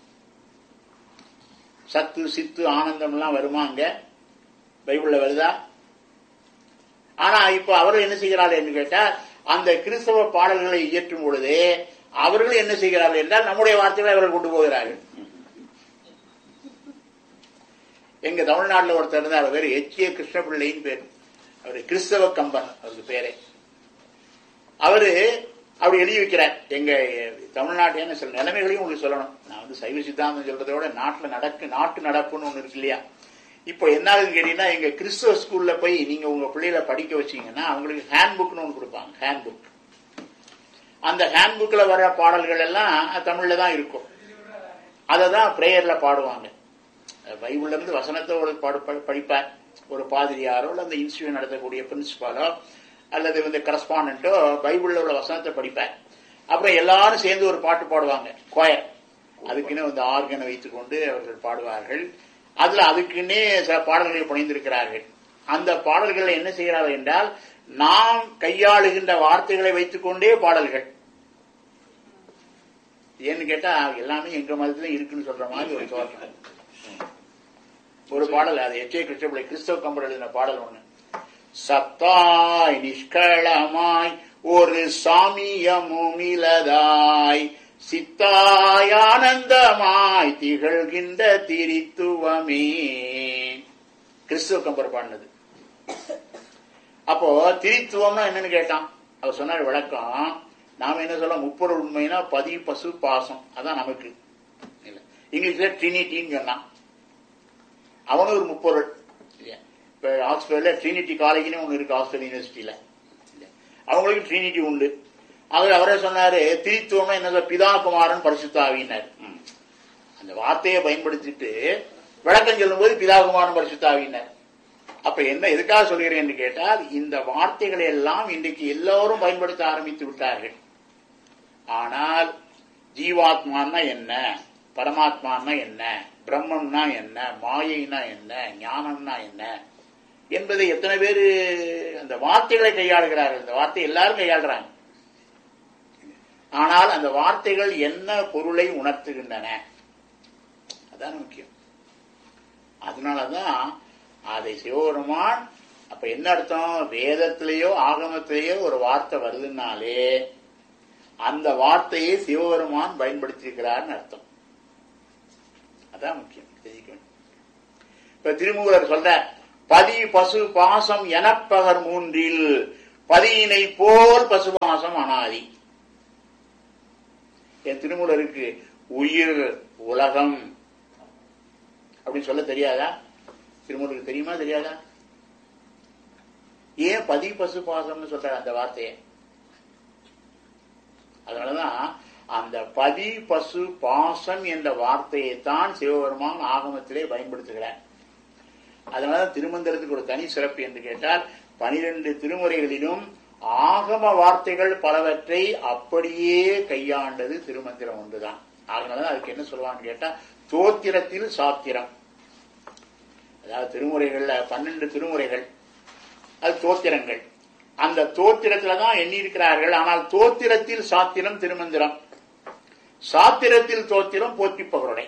சத்து, சித்து, ஆனந்தம் எல்லாம் வருமா? அங்க பைபிள்ல வருதா? ஆனா இப்ப அவர்கள் என்ன செய்கிறார்கள் என்று கேட்டால், அந்த கிறிஸ்தவ பாடல்களை இயற்றும் பொழுது அவர்கள் என்ன செய்கிறார்கள் என்றால் நம்முடைய வார்த்தைகளை அவர்கள் கொண்டு போகிறார்கள். எங்க தமிழ்நாட்டில் ஒருத்தர் இருந்தார், அவர் பேர் எச்.ஏ. கிருஷ்ணபிள்ளைன்னு பேர். அவரு கிறிஸ்தவ கம்பன் அவருக்கு பேரே. அவரு அப்படி எழுதி வைக்கிறார். எங்க தமிழ்நாட்டில் சில நிலைமைகளையும் உங்களுக்கு சொல்லணும். நான் சைவ சித்தாந்தம் சொல்றதை விட நாட்டு நடப்புன்னு ஒண்ணு இருக்கு இல்லையா? இப்போ என்ன ஆகுதுன்னு கேட்டீங்கன்னா, எங்க கிறிஸ்தவ ஸ்கூல்ல போய் நீங்க உங்க பிள்ளைகளை படிக்க வச்சீங்கன்னா அவங்களுக்கு ஹேண்ட் புக்னு ஒன்று கொடுப்பாங்க. Hand book. அந்த ஹேண்ட் புக்ல வர பாடல்கள் எல்லாம் தமிழ்ல தான் இருக்கும். அதை தான் பிரேயர்ல பாடுவாங்க. பைபிள்ல இருந்து வசனத்தோடு படிப்பார் ஒரு பாதிரியாரோ அல்ல அந்த இன்ஸ்டிடியூட் நடத்தக்கூடிய பிரின்சிபாலோ அல்லது வந்து கரஸ்பாண்டோ பைபிள்ல உள்ள வசனத்தை படிப்பார். அப்புறம் எல்லாரும் சேர்ந்து ஒரு பாட்டு பாடுவாங்க, கோயர். அதுக்குன்னு வந்து ஆர்கனை வைத்துக் கொண்டு அவர்கள் பாடுவார்கள். அதுல அதுக்குன்னே சில பாடல்களை புனைந்திருக்கிறார்கள். அந்த பாடல்களை என்ன செய்கிறார்கள் என்றால், நாம் கையாளுகின்ற வார்த்தைகளை வைத்துக் கொண்டே பாடல்கள். ஏன்னு கேட்டா எல்லாமே எங்க மதத்துல இருக்குன்னு சொல்ற மாதிரி ஒரு தோற்றம். ஒரு பாடல், அது எச்.ஏ. கிருஷ்ணபிள்ளை கிறிஸ்தவ கம்பர் எழுதின பாடல் ஒண்ணு. சத்தாய் நிஷ்களமாய் ஒரு சாமியமுமிலதாய் சித்தாய் ஆனந்தமாய் திகழ்கின்ற திரித்துவமே. கிறிஸ்துவ கம்பர் பாடினது. அப்போ திரித்துவம்னா என்னன்னு கேட்டான். அவர் சொன்னார் விளக்கம். நாம என்ன சொல்ல, முப்பொருள் உண்மைனா பதி, பசு, பாசம். அதான் நமக்கு இல்ல. இங்கிலீஷ்ல ட்ரினிட்டின்னு சொன்னான். அவனும் ஒரு முப்பொருள். இப்ப ஆக்ஸ்போர்ட்ல ட்ரினிட்டி காலேஜ்னு ஒண்ணு இருக்கு, ஆக்ஸ்போர்ட் யூனிவர்சிட்டியில. அவங்களுக்கு ட்ரினிட்டி உண்டு. அவரே சொன்னாரு, திரித்துவம்னா என்ன, பிதா, குமாரன், பரிசுத்தாவினார். அந்த வார்த்தையை பயன்படுத்திட்டு விளக்கம் சொல்லும் போது பிதா, குமாரன், பரிசுத்தாவினார். அப்ப என்ன எதுக்காக சொல்கிறேன் என்று கேட்டால், இந்த வார்த்தைகளை எல்லாம் இன்றைக்கு எல்லோரும் பயன்படுத்த ஆரம்பித்து விட்டார்கள். ஆனால் ஜீவாத்மான்னா என்ன, பரமாத்மான்னா என்ன, பிரம்மம்னா என்ன, மாயைனா என்ன, ஞானம்னா என்ன என்பதை எத்தனை பேரு அந்த வார்த்தைகளை கையாளுகிறார்கள். இந்த வார்த்தை எல்லாரும் கையாளுறாங்க. ஆனால் அந்த வார்த்தைகள் என்ன பொருளை உணர்த்துகின்றன, அதான் முக்கியம். அதனாலதான் அதை சிவபெருமான், அப்ப என்ன அர்த்தம், வேதத்திலேயோ ஆகமத்திலேயோ ஒரு வார்த்தை வருதுன்னாலே அந்த வார்த்தையை சிவபெருமான் பயன்படுத்தியிருக்கிறார்னு அர்த்தம். அதான் முக்கியம், தெரிஞ்சுக்க வேண்டும். இப்ப திருமூலர் சொல்ற, பதி பசு பாசம் எனப்பகர் மூன்றில் பதியினை போல் பசுபாசம் அனாதி. என் திருமூலருக்கு உயிர் உலகம் அப்படின்னு சொல்ல தெரியாதா? திருமூலருக்கு தெரியுமா தெரியாதா? ஏன் பதி பசு பாசம்னு சொல்ற அந்த வார்த்தையை? அதனாலதான் அந்த பதி பசு பாசம் என்ற வார்த்தையை தான் சிவபெருமான் ஆகமத்திலே பயன்படுத்துகிறார். அதனாலதான் திருமந்திரத்துக்கு ஒரு தனி சிறப்பு என்று கேட்டால் 12 திருமுறைகளிலும் ஆகம வார்த்தைகள் பலவற்றை அப்படியே கையாண்டது திருமந்திரம் ஒன்றுதான். அதனாலதான் அதுக்கு என்ன சொல்லுவான்னு கேட்டா தோத்திரத்தில் சாத்திரம். அதாவது திருமுறைகள்ல 12 திருமுறைகள், அது தோத்திரங்கள். அந்த தோத்திரத்துலதான் எண்ணி இருக்கிறார்கள். ஆனால் தோத்திரத்தில் சாத்திரம் திருமந்திரம், சாத்திரத்தில் தோத்திரம் போற்றி பகருடை.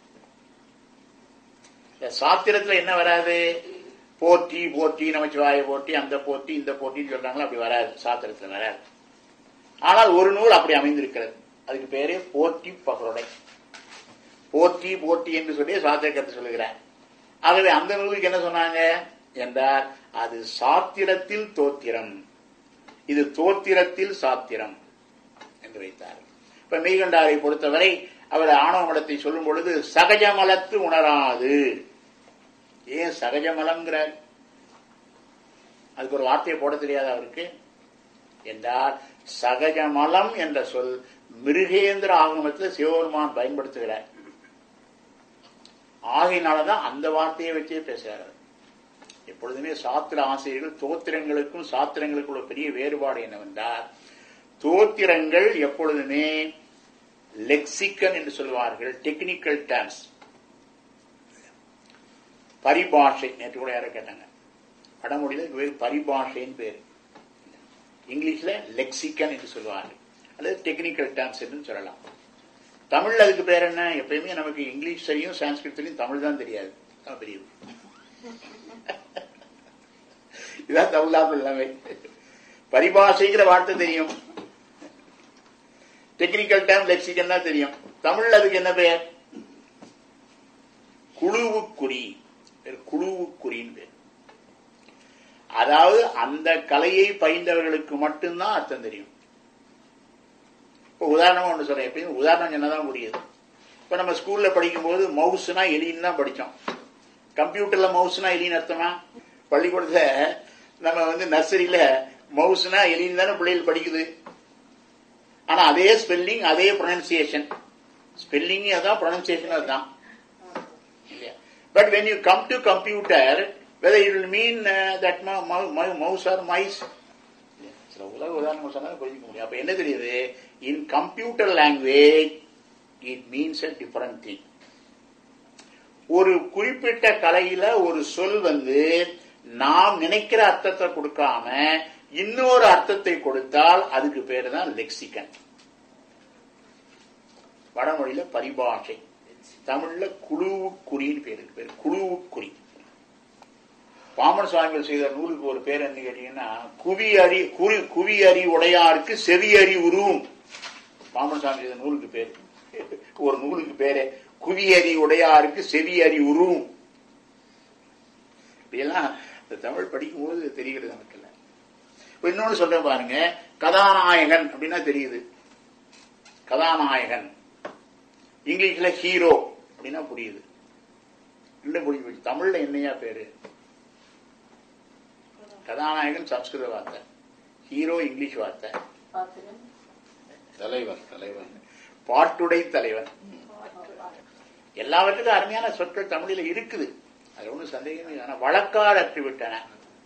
சாத்திரத்துல என்ன வராது? போற்றி போற்றி நமச்சிவாய போற்றி, அந்த போற்றி இந்த போற்றின்னு சொல்றாங்களா, அப்படி வராது, சாத்திரத்துல வராது. ஆனால் ஒரு நூல் அப்படி அமைந்திருக்கிறது, அதுக்கு பேரே போற்றி பகருடை. போற்றி போற்றி என்று சொல்லி சாத்திர கருத்து சொல்லுகிறார். ஆகவே அந்த நூலுக்கு என்ன சொன்னாங்க என்றால் அது சாத்திரத்தில் தோத்திரம், இது தோத்திரத்தில் சாத்திரம் என்று வைத்தார். இப்ப மெய்கண்டாரை பொறுத்தவரை அவர் ஆணவ மலத்தை சொல்லும் பொழுது சகஜமலத்து உணராது. ஏன் சகஜமலம்ங்கிறார்? அதுக்கு ஒரு வார்த்தையை போட தெரியாது அவருக்கு என்றால் சகஜமலம் என்ற சொல் மிருகேந்திர ஆகமத்தில் சிவபெருமான் பயன்படுத்துகிறார். ஆகையினாலதான் அந்த வார்த்தையை வச்சே பேசுகிறார். எப்பொழுதுமே சாத்திர ஆசிரியர்கள் தோத்திரங்களுக்கும் சாத்திரங்களுக்கும் உள்ள பெரிய வேறுபாடு என்னவென்றால், தோத்திரங்கள் எப்பொழுதுமே லெக்சிக்கன் என்று சொல்வார்கள், டெக்னிக்கல் டேர்ம்ஸ், பரிபாஷை. நேற்று கூட யாரும் கேட்டாங்க, வடமொழியில பரிபாஷைன்னு பேர், இங்கிலீஷ்ல லெக்சிக்கன் என்று சொல்வார்கள், அல்லது டெக்னிக்கல் டேர்ம்ஸ் என்று சொல்லலாம். தமிழ்ல அதுக்கு பேர் என்ன? எப்பயுமே நமக்கு இங்கிலீஷ் தெரியும், சான்ஸ்கிரிட் தெரியும், தமிழ் தான் தெரியாது. பெரிய இதான் தமிழ்நாடு எல்லாமே. பரிபாஷைங்கிற வார்த்தை தெரியும், டெக்னிக்கல் டேர்ம் லெக்சிக்கன் தான் தெரியும். தமிழ்ல அதுக்கு என்ன பெயர்? குழுவுக்குறி, குழுவுக்குறின்னு பேர். அதாவது அந்த கலையை பயின்றவர்களுக்கு மட்டும்தான் அர்த்தம் தெரியும். இப்ப உதாரணமா ஒன்று சொல்றேன், எப்பயும் உதாரணம் என்னதான் புரியுது. இப்ப நம்ம ஸ்கூல்ல படிக்கும் போது மவுஸ்னா எலின்னு தான் படிச்சோம். கம்ப்யூட்டர்ல மவுஸ்னா எலின்னு அர்த்தமா? பள்ளிக்கூடத்துல நம்ம நர்சரியில மவுஸ்னா எலின்னு தானே பிள்ளைகள் படிக்குது. ஆனா அதே ஸ்பெல்லிங், அதே ப்ரொனன்சியேஷன், ஸ்பெல்லிங் அதான், ப்ரொனன்சியேஷன் அதுதான். But when you come to computer, whether it will mean that mouse or mice, சில உதாரணம் சொன்னா புரிஞ்சுக்க முடியும். அப்ப என்ன தெரியுது? In computer language, it means a different thing. ஒரு குறிப்பிட்ட கலையில ஒரு சொல் நாம் நினைக்கிற அர்த்தத்தை கொடுக்காம இன்னொரு அர்த்தத்தை கொடுத்தால் அதுக்கு பேரு தான் லெக்சிகன். வடமொழியில பரிபாஷை, தமிழ்ல குழுவுக்குறின்னு பேரு, குழுவுக்குறி. பாமன் சுவாமிகள் செய்த நூலுக்கு ஒரு பேர் என்ன கேட்டீங்கன்னா, குவி அறி உடையாருக்கு செவி அறி உருவும். பாமன் சுவாமி செய்த நூலுக்கு பேரு, ஒரு நூலுக்கு பேரே குவி அறி உடையாருக்கு செவி அறி உருவும். இப்படியெல்லாம் இந்த தமிழ் படிக்கும் போது தெரிகிறது நமக்கு. இன்னொன்னு சொல்றேன் பாருங்க, கதாநாயகன் அப்படின்னா தெரியுது, கதாநாயகன். இங்கிலீஷ்ல ஹீரோ அப்படின்னா புரியுது. இல்ல புரிஞ்சு தமிழ்ல என்னையா பேரு? கதாநாயகன் சம்ஸ்கிருத வார்த்தை, ஹீரோ இங்கிலீஷ் வார்த்தை, தலைவன், தலைவன், பாட்டுடை தலைவன். எல்லாவற்றுக்கும் அருமையான சொற்கள் தமிழில் இருக்குது, அது ஒன்றும் சந்தேகமே இல்லை. ஆனால் வழக்கார் அற்றுவிட்டன.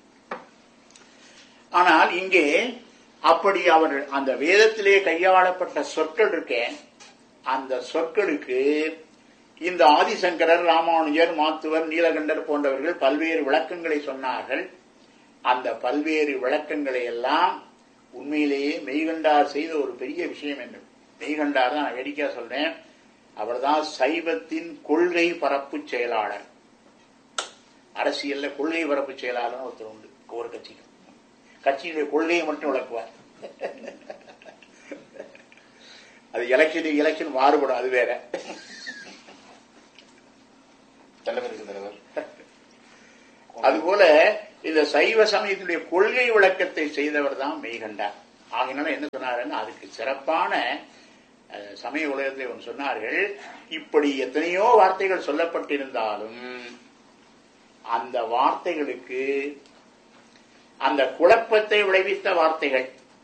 ஆனால் இங்கே அப்படி அவர் அந்த வேதத்திலே கையாளப்பட்ட சொற்கள் இருக்கே, அந்த சொற்களுக்கு இந்த ஆதிசங்கரர், ராமானுஜர், மாத்துவர், நீலகண்டர் போன்றவர்கள் பல்வேறு விளக்கங்களை சொன்னார்கள். அந்த பல்வேறு விளக்கங்களை எல்லாம் உண்மையிலேயே மெய்கண்டார் செய்த ஒரு பெரிய விஷயம் என்று. மெய்கண்டார் தான், நான் வேடிக்கையா சொல்றேன், அவர் தான் சைவத்தின் கொள்கை பரப்பு செயலாளர். அரசியல்ல கொள்கை பரப்பு செயலாளர் ஒருத்தர் உண்டு, ஒரு கட்சிக்கு. கட்சியினுடைய கொள்கையை மட்டும் விளக்குவார். அது எலெக்ஷன் மாறுபடும், அது வேற. தலைவருக்கு தலைவர். அதுபோல இந்த சைவ சமயத்தினுடைய கொள்கை விளக்கத்தை செய்தவர் தான் மெய்கண்டார். ஆகினால என்ன சொன்னாருன்னா, அதுக்கு சிறப்பான சமய உலகத்தில் ஒன்று சொன்னார்கள். இப்படி எத்தனையோ வார்த்தைகள் சொல்லப்பட்டிருந்தாலும் அந்த வார்த்தைகளுக்கு அந்த குழப்பத்தை விளைவித்த வார்த்தைகள்.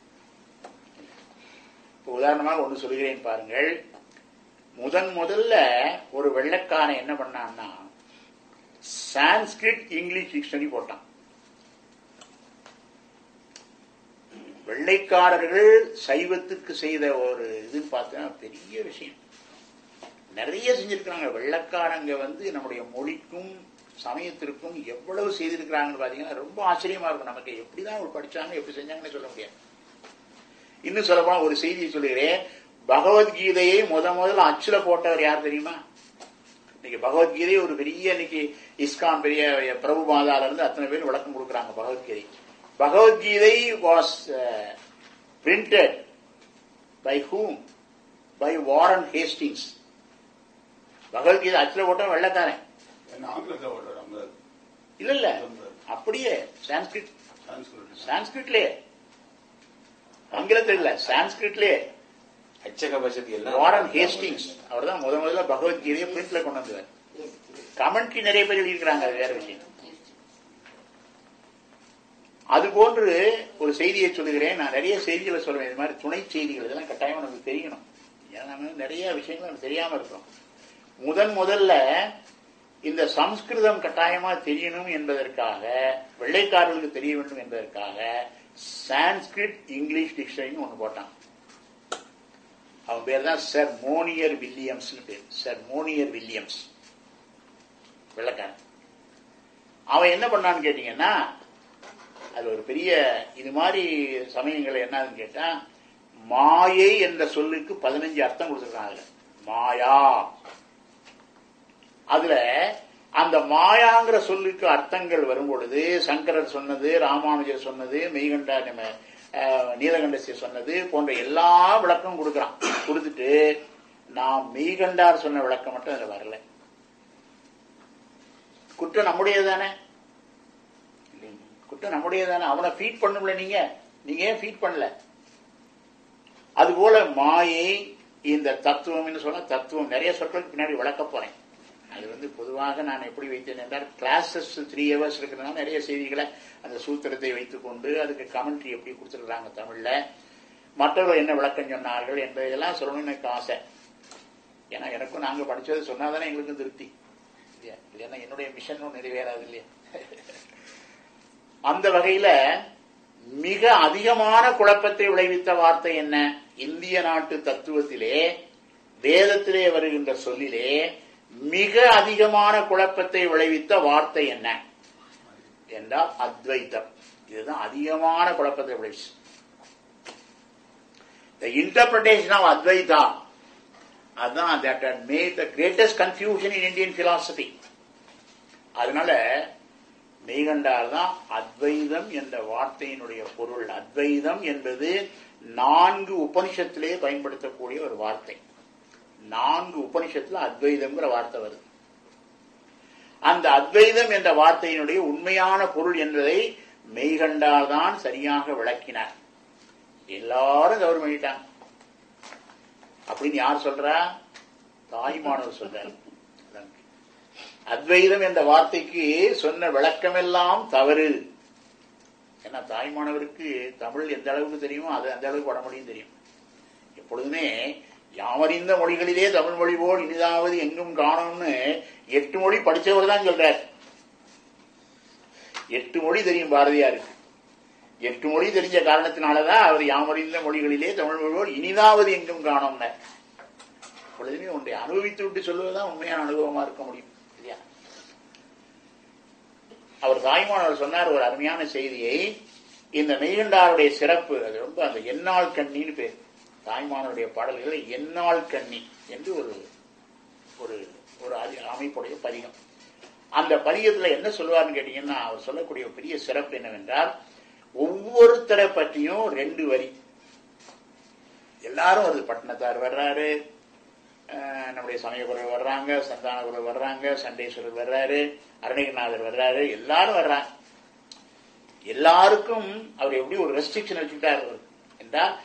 உதாரணமாக ஒன்று சொல்கிறேன் பாருங்கள். முதல்ல ஒரு வெள்ளைக்காரன் என்ன பண்ணான்னா, சான்ஸ்கிரிட் இங்கிலீஷ் டிக்ஷனரி போட்டான். வெள்ளைக்காரர்கள் சைவத்துக்கு செய்த ஒரு இது பார்த்தா பெரிய விஷயம். நிறைய செஞ்சிருக்கிறாங்க. வெள்ளைக்காரங்க நம்முடைய மொழிக்கும் சமயத்திற்கும் எவ்வளவு செய்திருக்கிறாங்கன்னு பாத்தீங்கன்னா ரொம்ப ஆச்சரியமா இருக்கும். நமக்கு எப்படிதான் படிச்சாங்க, எப்படி செஞ்சாங்கன்னு சொல்ல முடியாது. இன்னும் சொல்லப்போனா ஒரு செய்தியை சொல்லுகிறேன். பகவத்கீதையை முதல்ல அச்சுல போட்டவர் யார் தெரியுமா? இன்னைக்கு பகவத்கீதை ஒரு பெரிய இன்னைக்கு இஸ்கான் பெரிய பிரபுபாதால இருந்து அத்தனை பேர் விளக்கம் கொடுக்குறாங்க Bhagavad Gita. Bhagavad Gita was printed by whom? By Warren Hastings. Bhagavad Gita அச்சுல போட்ட வெள்ளக்காரன் இல்ல அப்படியே சான்ஸ்கிரிட்லயே, ஆங்கிலத்தில் இல்ல சான்ஸ்கிரிட்லயே. வாரன் ஹேஸ்டிங்ஸ் அவர் தான் முதல்ல பகவத்கீதையை பிரிண்ட்ல கொண்டு வந்தவர். கமெண்ட்ரி நிறைய பேர் எழுதியிருக்கிறாங்க, அது வேற விஷயம். அது போன்று ஒரு செய்தியை சொல்லுகிறேன். நான் நிறைய செய்திகளை சொல்லுவேன். இது மாதிரி துணை செய்திகள் இதெல்லாம் கட்டாயமா நமக்கு தெரியணும். ஏன்னா நம்ம நிறைய விஷயங்கள் நமக்கு தெரியாம இருக்கிறோம். முதல்ல இந்த சம்ஸ்கிருதம் கட்டாயமா தெரியணும் என்பதற்காக, வெள்ளைக்காரர்களுக்கு தெரிய வேண்டும் என்பதற்காக சான்ஸ்கிரிட் இங்கிலீஷ் டிக்ஷனரின்னு ஒண்ணு போட்டான். அவன் பேர் தான் சர் மோனியர் வில்லியம்ஸ் பேர். சர் மோனியர் வில்லியம்ஸ் வெள்ளைக்காரன். அவன் என்ன பண்ணான்னு கேட்டீங்கன்னா, அது ஒரு பெரிய இது மாதிரி சமயங்கள் என்னன்னு கேட்டா, மாயை என்ற சொல்லுக்கு 15 அர்த்தம் கொடுத்துருக்காங்க. மாயா, அதுல அந்த மாயாங்கிற சொல்லுக்கு அர்த்தங்கள் வரும் பொழுது சங்கரர் சொன்னது, ராமானுஜர் சொன்னது, மெய்கண்டா நீலகண்டசியர் சொன்னது போன்ற எல்லா விளக்கம் கொடுக்கறான். கொடுத்துட்டு நான் மெய்கண்டார் சொன்ன விளக்கம் மட்டும் அதுல வரல. குற்றம் நம்முடையதானே, குற்றம் நம்முடையதானே. அவனை ஃபீட் பண்ணல, நீங்க ஏன் ஃபீட் பண்ணல? அதுபோல மாயை இந்த தத்துவம் சொன்ன தத்துவம் நிறைய சொற்களுக்கு பின்னாடி விளக்க போறேன். அது பொதுவாக நான் எப்படி வைத்தேன் என்றால், கிளாஸஸ் 3 hours இருக்கிறதுனால நிறைய செய்திகளை அந்த சூத்திரத்தை வைத்துக் கொண்டு அதுக்கு கமெண்ட்ரி எப்படி கொடுத்துருக்காங்க தமிழ்ல, மற்றவர்கள் என்ன விளக்கம் சொன்னார்கள் என்பதெல்லாம் சொல்லணும்னு எனக்கு ஆசை. ஏன்னா எனக்கும் நாங்க படிச்சது சொன்னாதானே எங்களுக்கும் திருப்தி இல்லையா? இல்லைன்னா என்னுடைய மிஷனும் நிறைவேறாது இல்லையா? அந்த வகையில மிக அதிகமான குழப்பத்தை விளைவித்த வார்த்தை என்ன? இந்திய நாட்டு தத்துவத்திலே வேதத்திலே வருகின்ற சொல்லிலே மிக அதிகமான குழப்பத்தை விளைவித்த வார்த்தை என்ன என்றால் அத்வைத்தம். இதுதான் அதிகமான குழப்பத்தை விளைவிச்சு. The interpretation of Advaita, அதுதான் that had made the greatest confusion in Indian philosophy. அதனால மெய்கண்டார் தான் அத்வைதம் என்ற வார்த்தையினுடைய பொருள். அத்வைதம் என்பது 4 உபனிஷத்திலே பயன்படுத்தக்கூடிய ஒரு வார்த்தை. 4 உபனிஷத்துல அத்வைதம்ங்கிற வார்த்தை வருது. அந்த அத்வைதம் என்ற வார்த்தையினுடைய உண்மையான பொருள் என்பதை மெய்கண்டார் தான் சரியாக விளக்கினார். எல்லாரும் கவர் பண்ணிட்டாங்க. அப்படின்னு யார் சொல்றா? தாய்மானவர் சொல்றார். அத்வைதம் என்ற வார்த்தைக்கு சொன்ன விளக்கமெல்லாம் தவறு. ஏன்னா தாய்மானவருக்கு தமிழ் எந்த அளவுக்கு தெரியுமோ அது அந்த அளவுக்கு வடமொழியும் தெரியும். எப்பொழுதுமே யாமறிந்த மொழிகளிலே தமிழ் மொழி போல் இனிதாவது எங்கும் காணும்னு 8 மொழி படிச்சவர் தான் சொல்றார். 8 மொழி தெரியும் பாரதியாருக்கு. 8 மொழி தெரிஞ்ச காரணத்தினாலதான் அவர் யாமறிந்த மொழிகளிலே தமிழ் மொழி போல் இனிதாவது எங்கும் காணும்ன. எப்பொழுதுமே ஒன்றை அனுபவித்து விட்டு சொல்வதுதான் உண்மையான அனுபவமா இருக்க முடியும் இல்லையா? அவர் தாய்மானவர் சொன்னார் ஒரு அருமையான செய்தியை. இந்த மெய்கண்டாருடைய சிறப்பு அது ரொம்ப, அந்த எந்நாள் கண்ணின்னு பேர். தாய்மானவருடைய பாடல்களை எந்நாள் கண்ணி என்று ஒரு அமைப்புடைய பதிகம். அந்த பதிகத்துல என்ன சொல்லுவார்னு கேட்டீங்கன்னா, அவர் சொல்லக்கூடிய பெரிய சிறப்பு என்னவென்றால், ஒவ்வொருத்தரை பற்றியும் 2 வரி. எல்லாரும் வருது. பட்டினத்தார் வர்றாரு, நம்முடைய சமயகுரல் வர்றாங்க, சந்தானகுரல் வர்றாங்க, சண்டேஸ்வரர் வர்றாரு, அருணகிரிநாதர் வர்றாரு, எல்லாரும் வர்றாங்க. எல்லாருக்கும் அவர் எப்படி ஒரு ரெஸ்ட்ரிக்ஷன் வச்சுட்டார் என்றால்,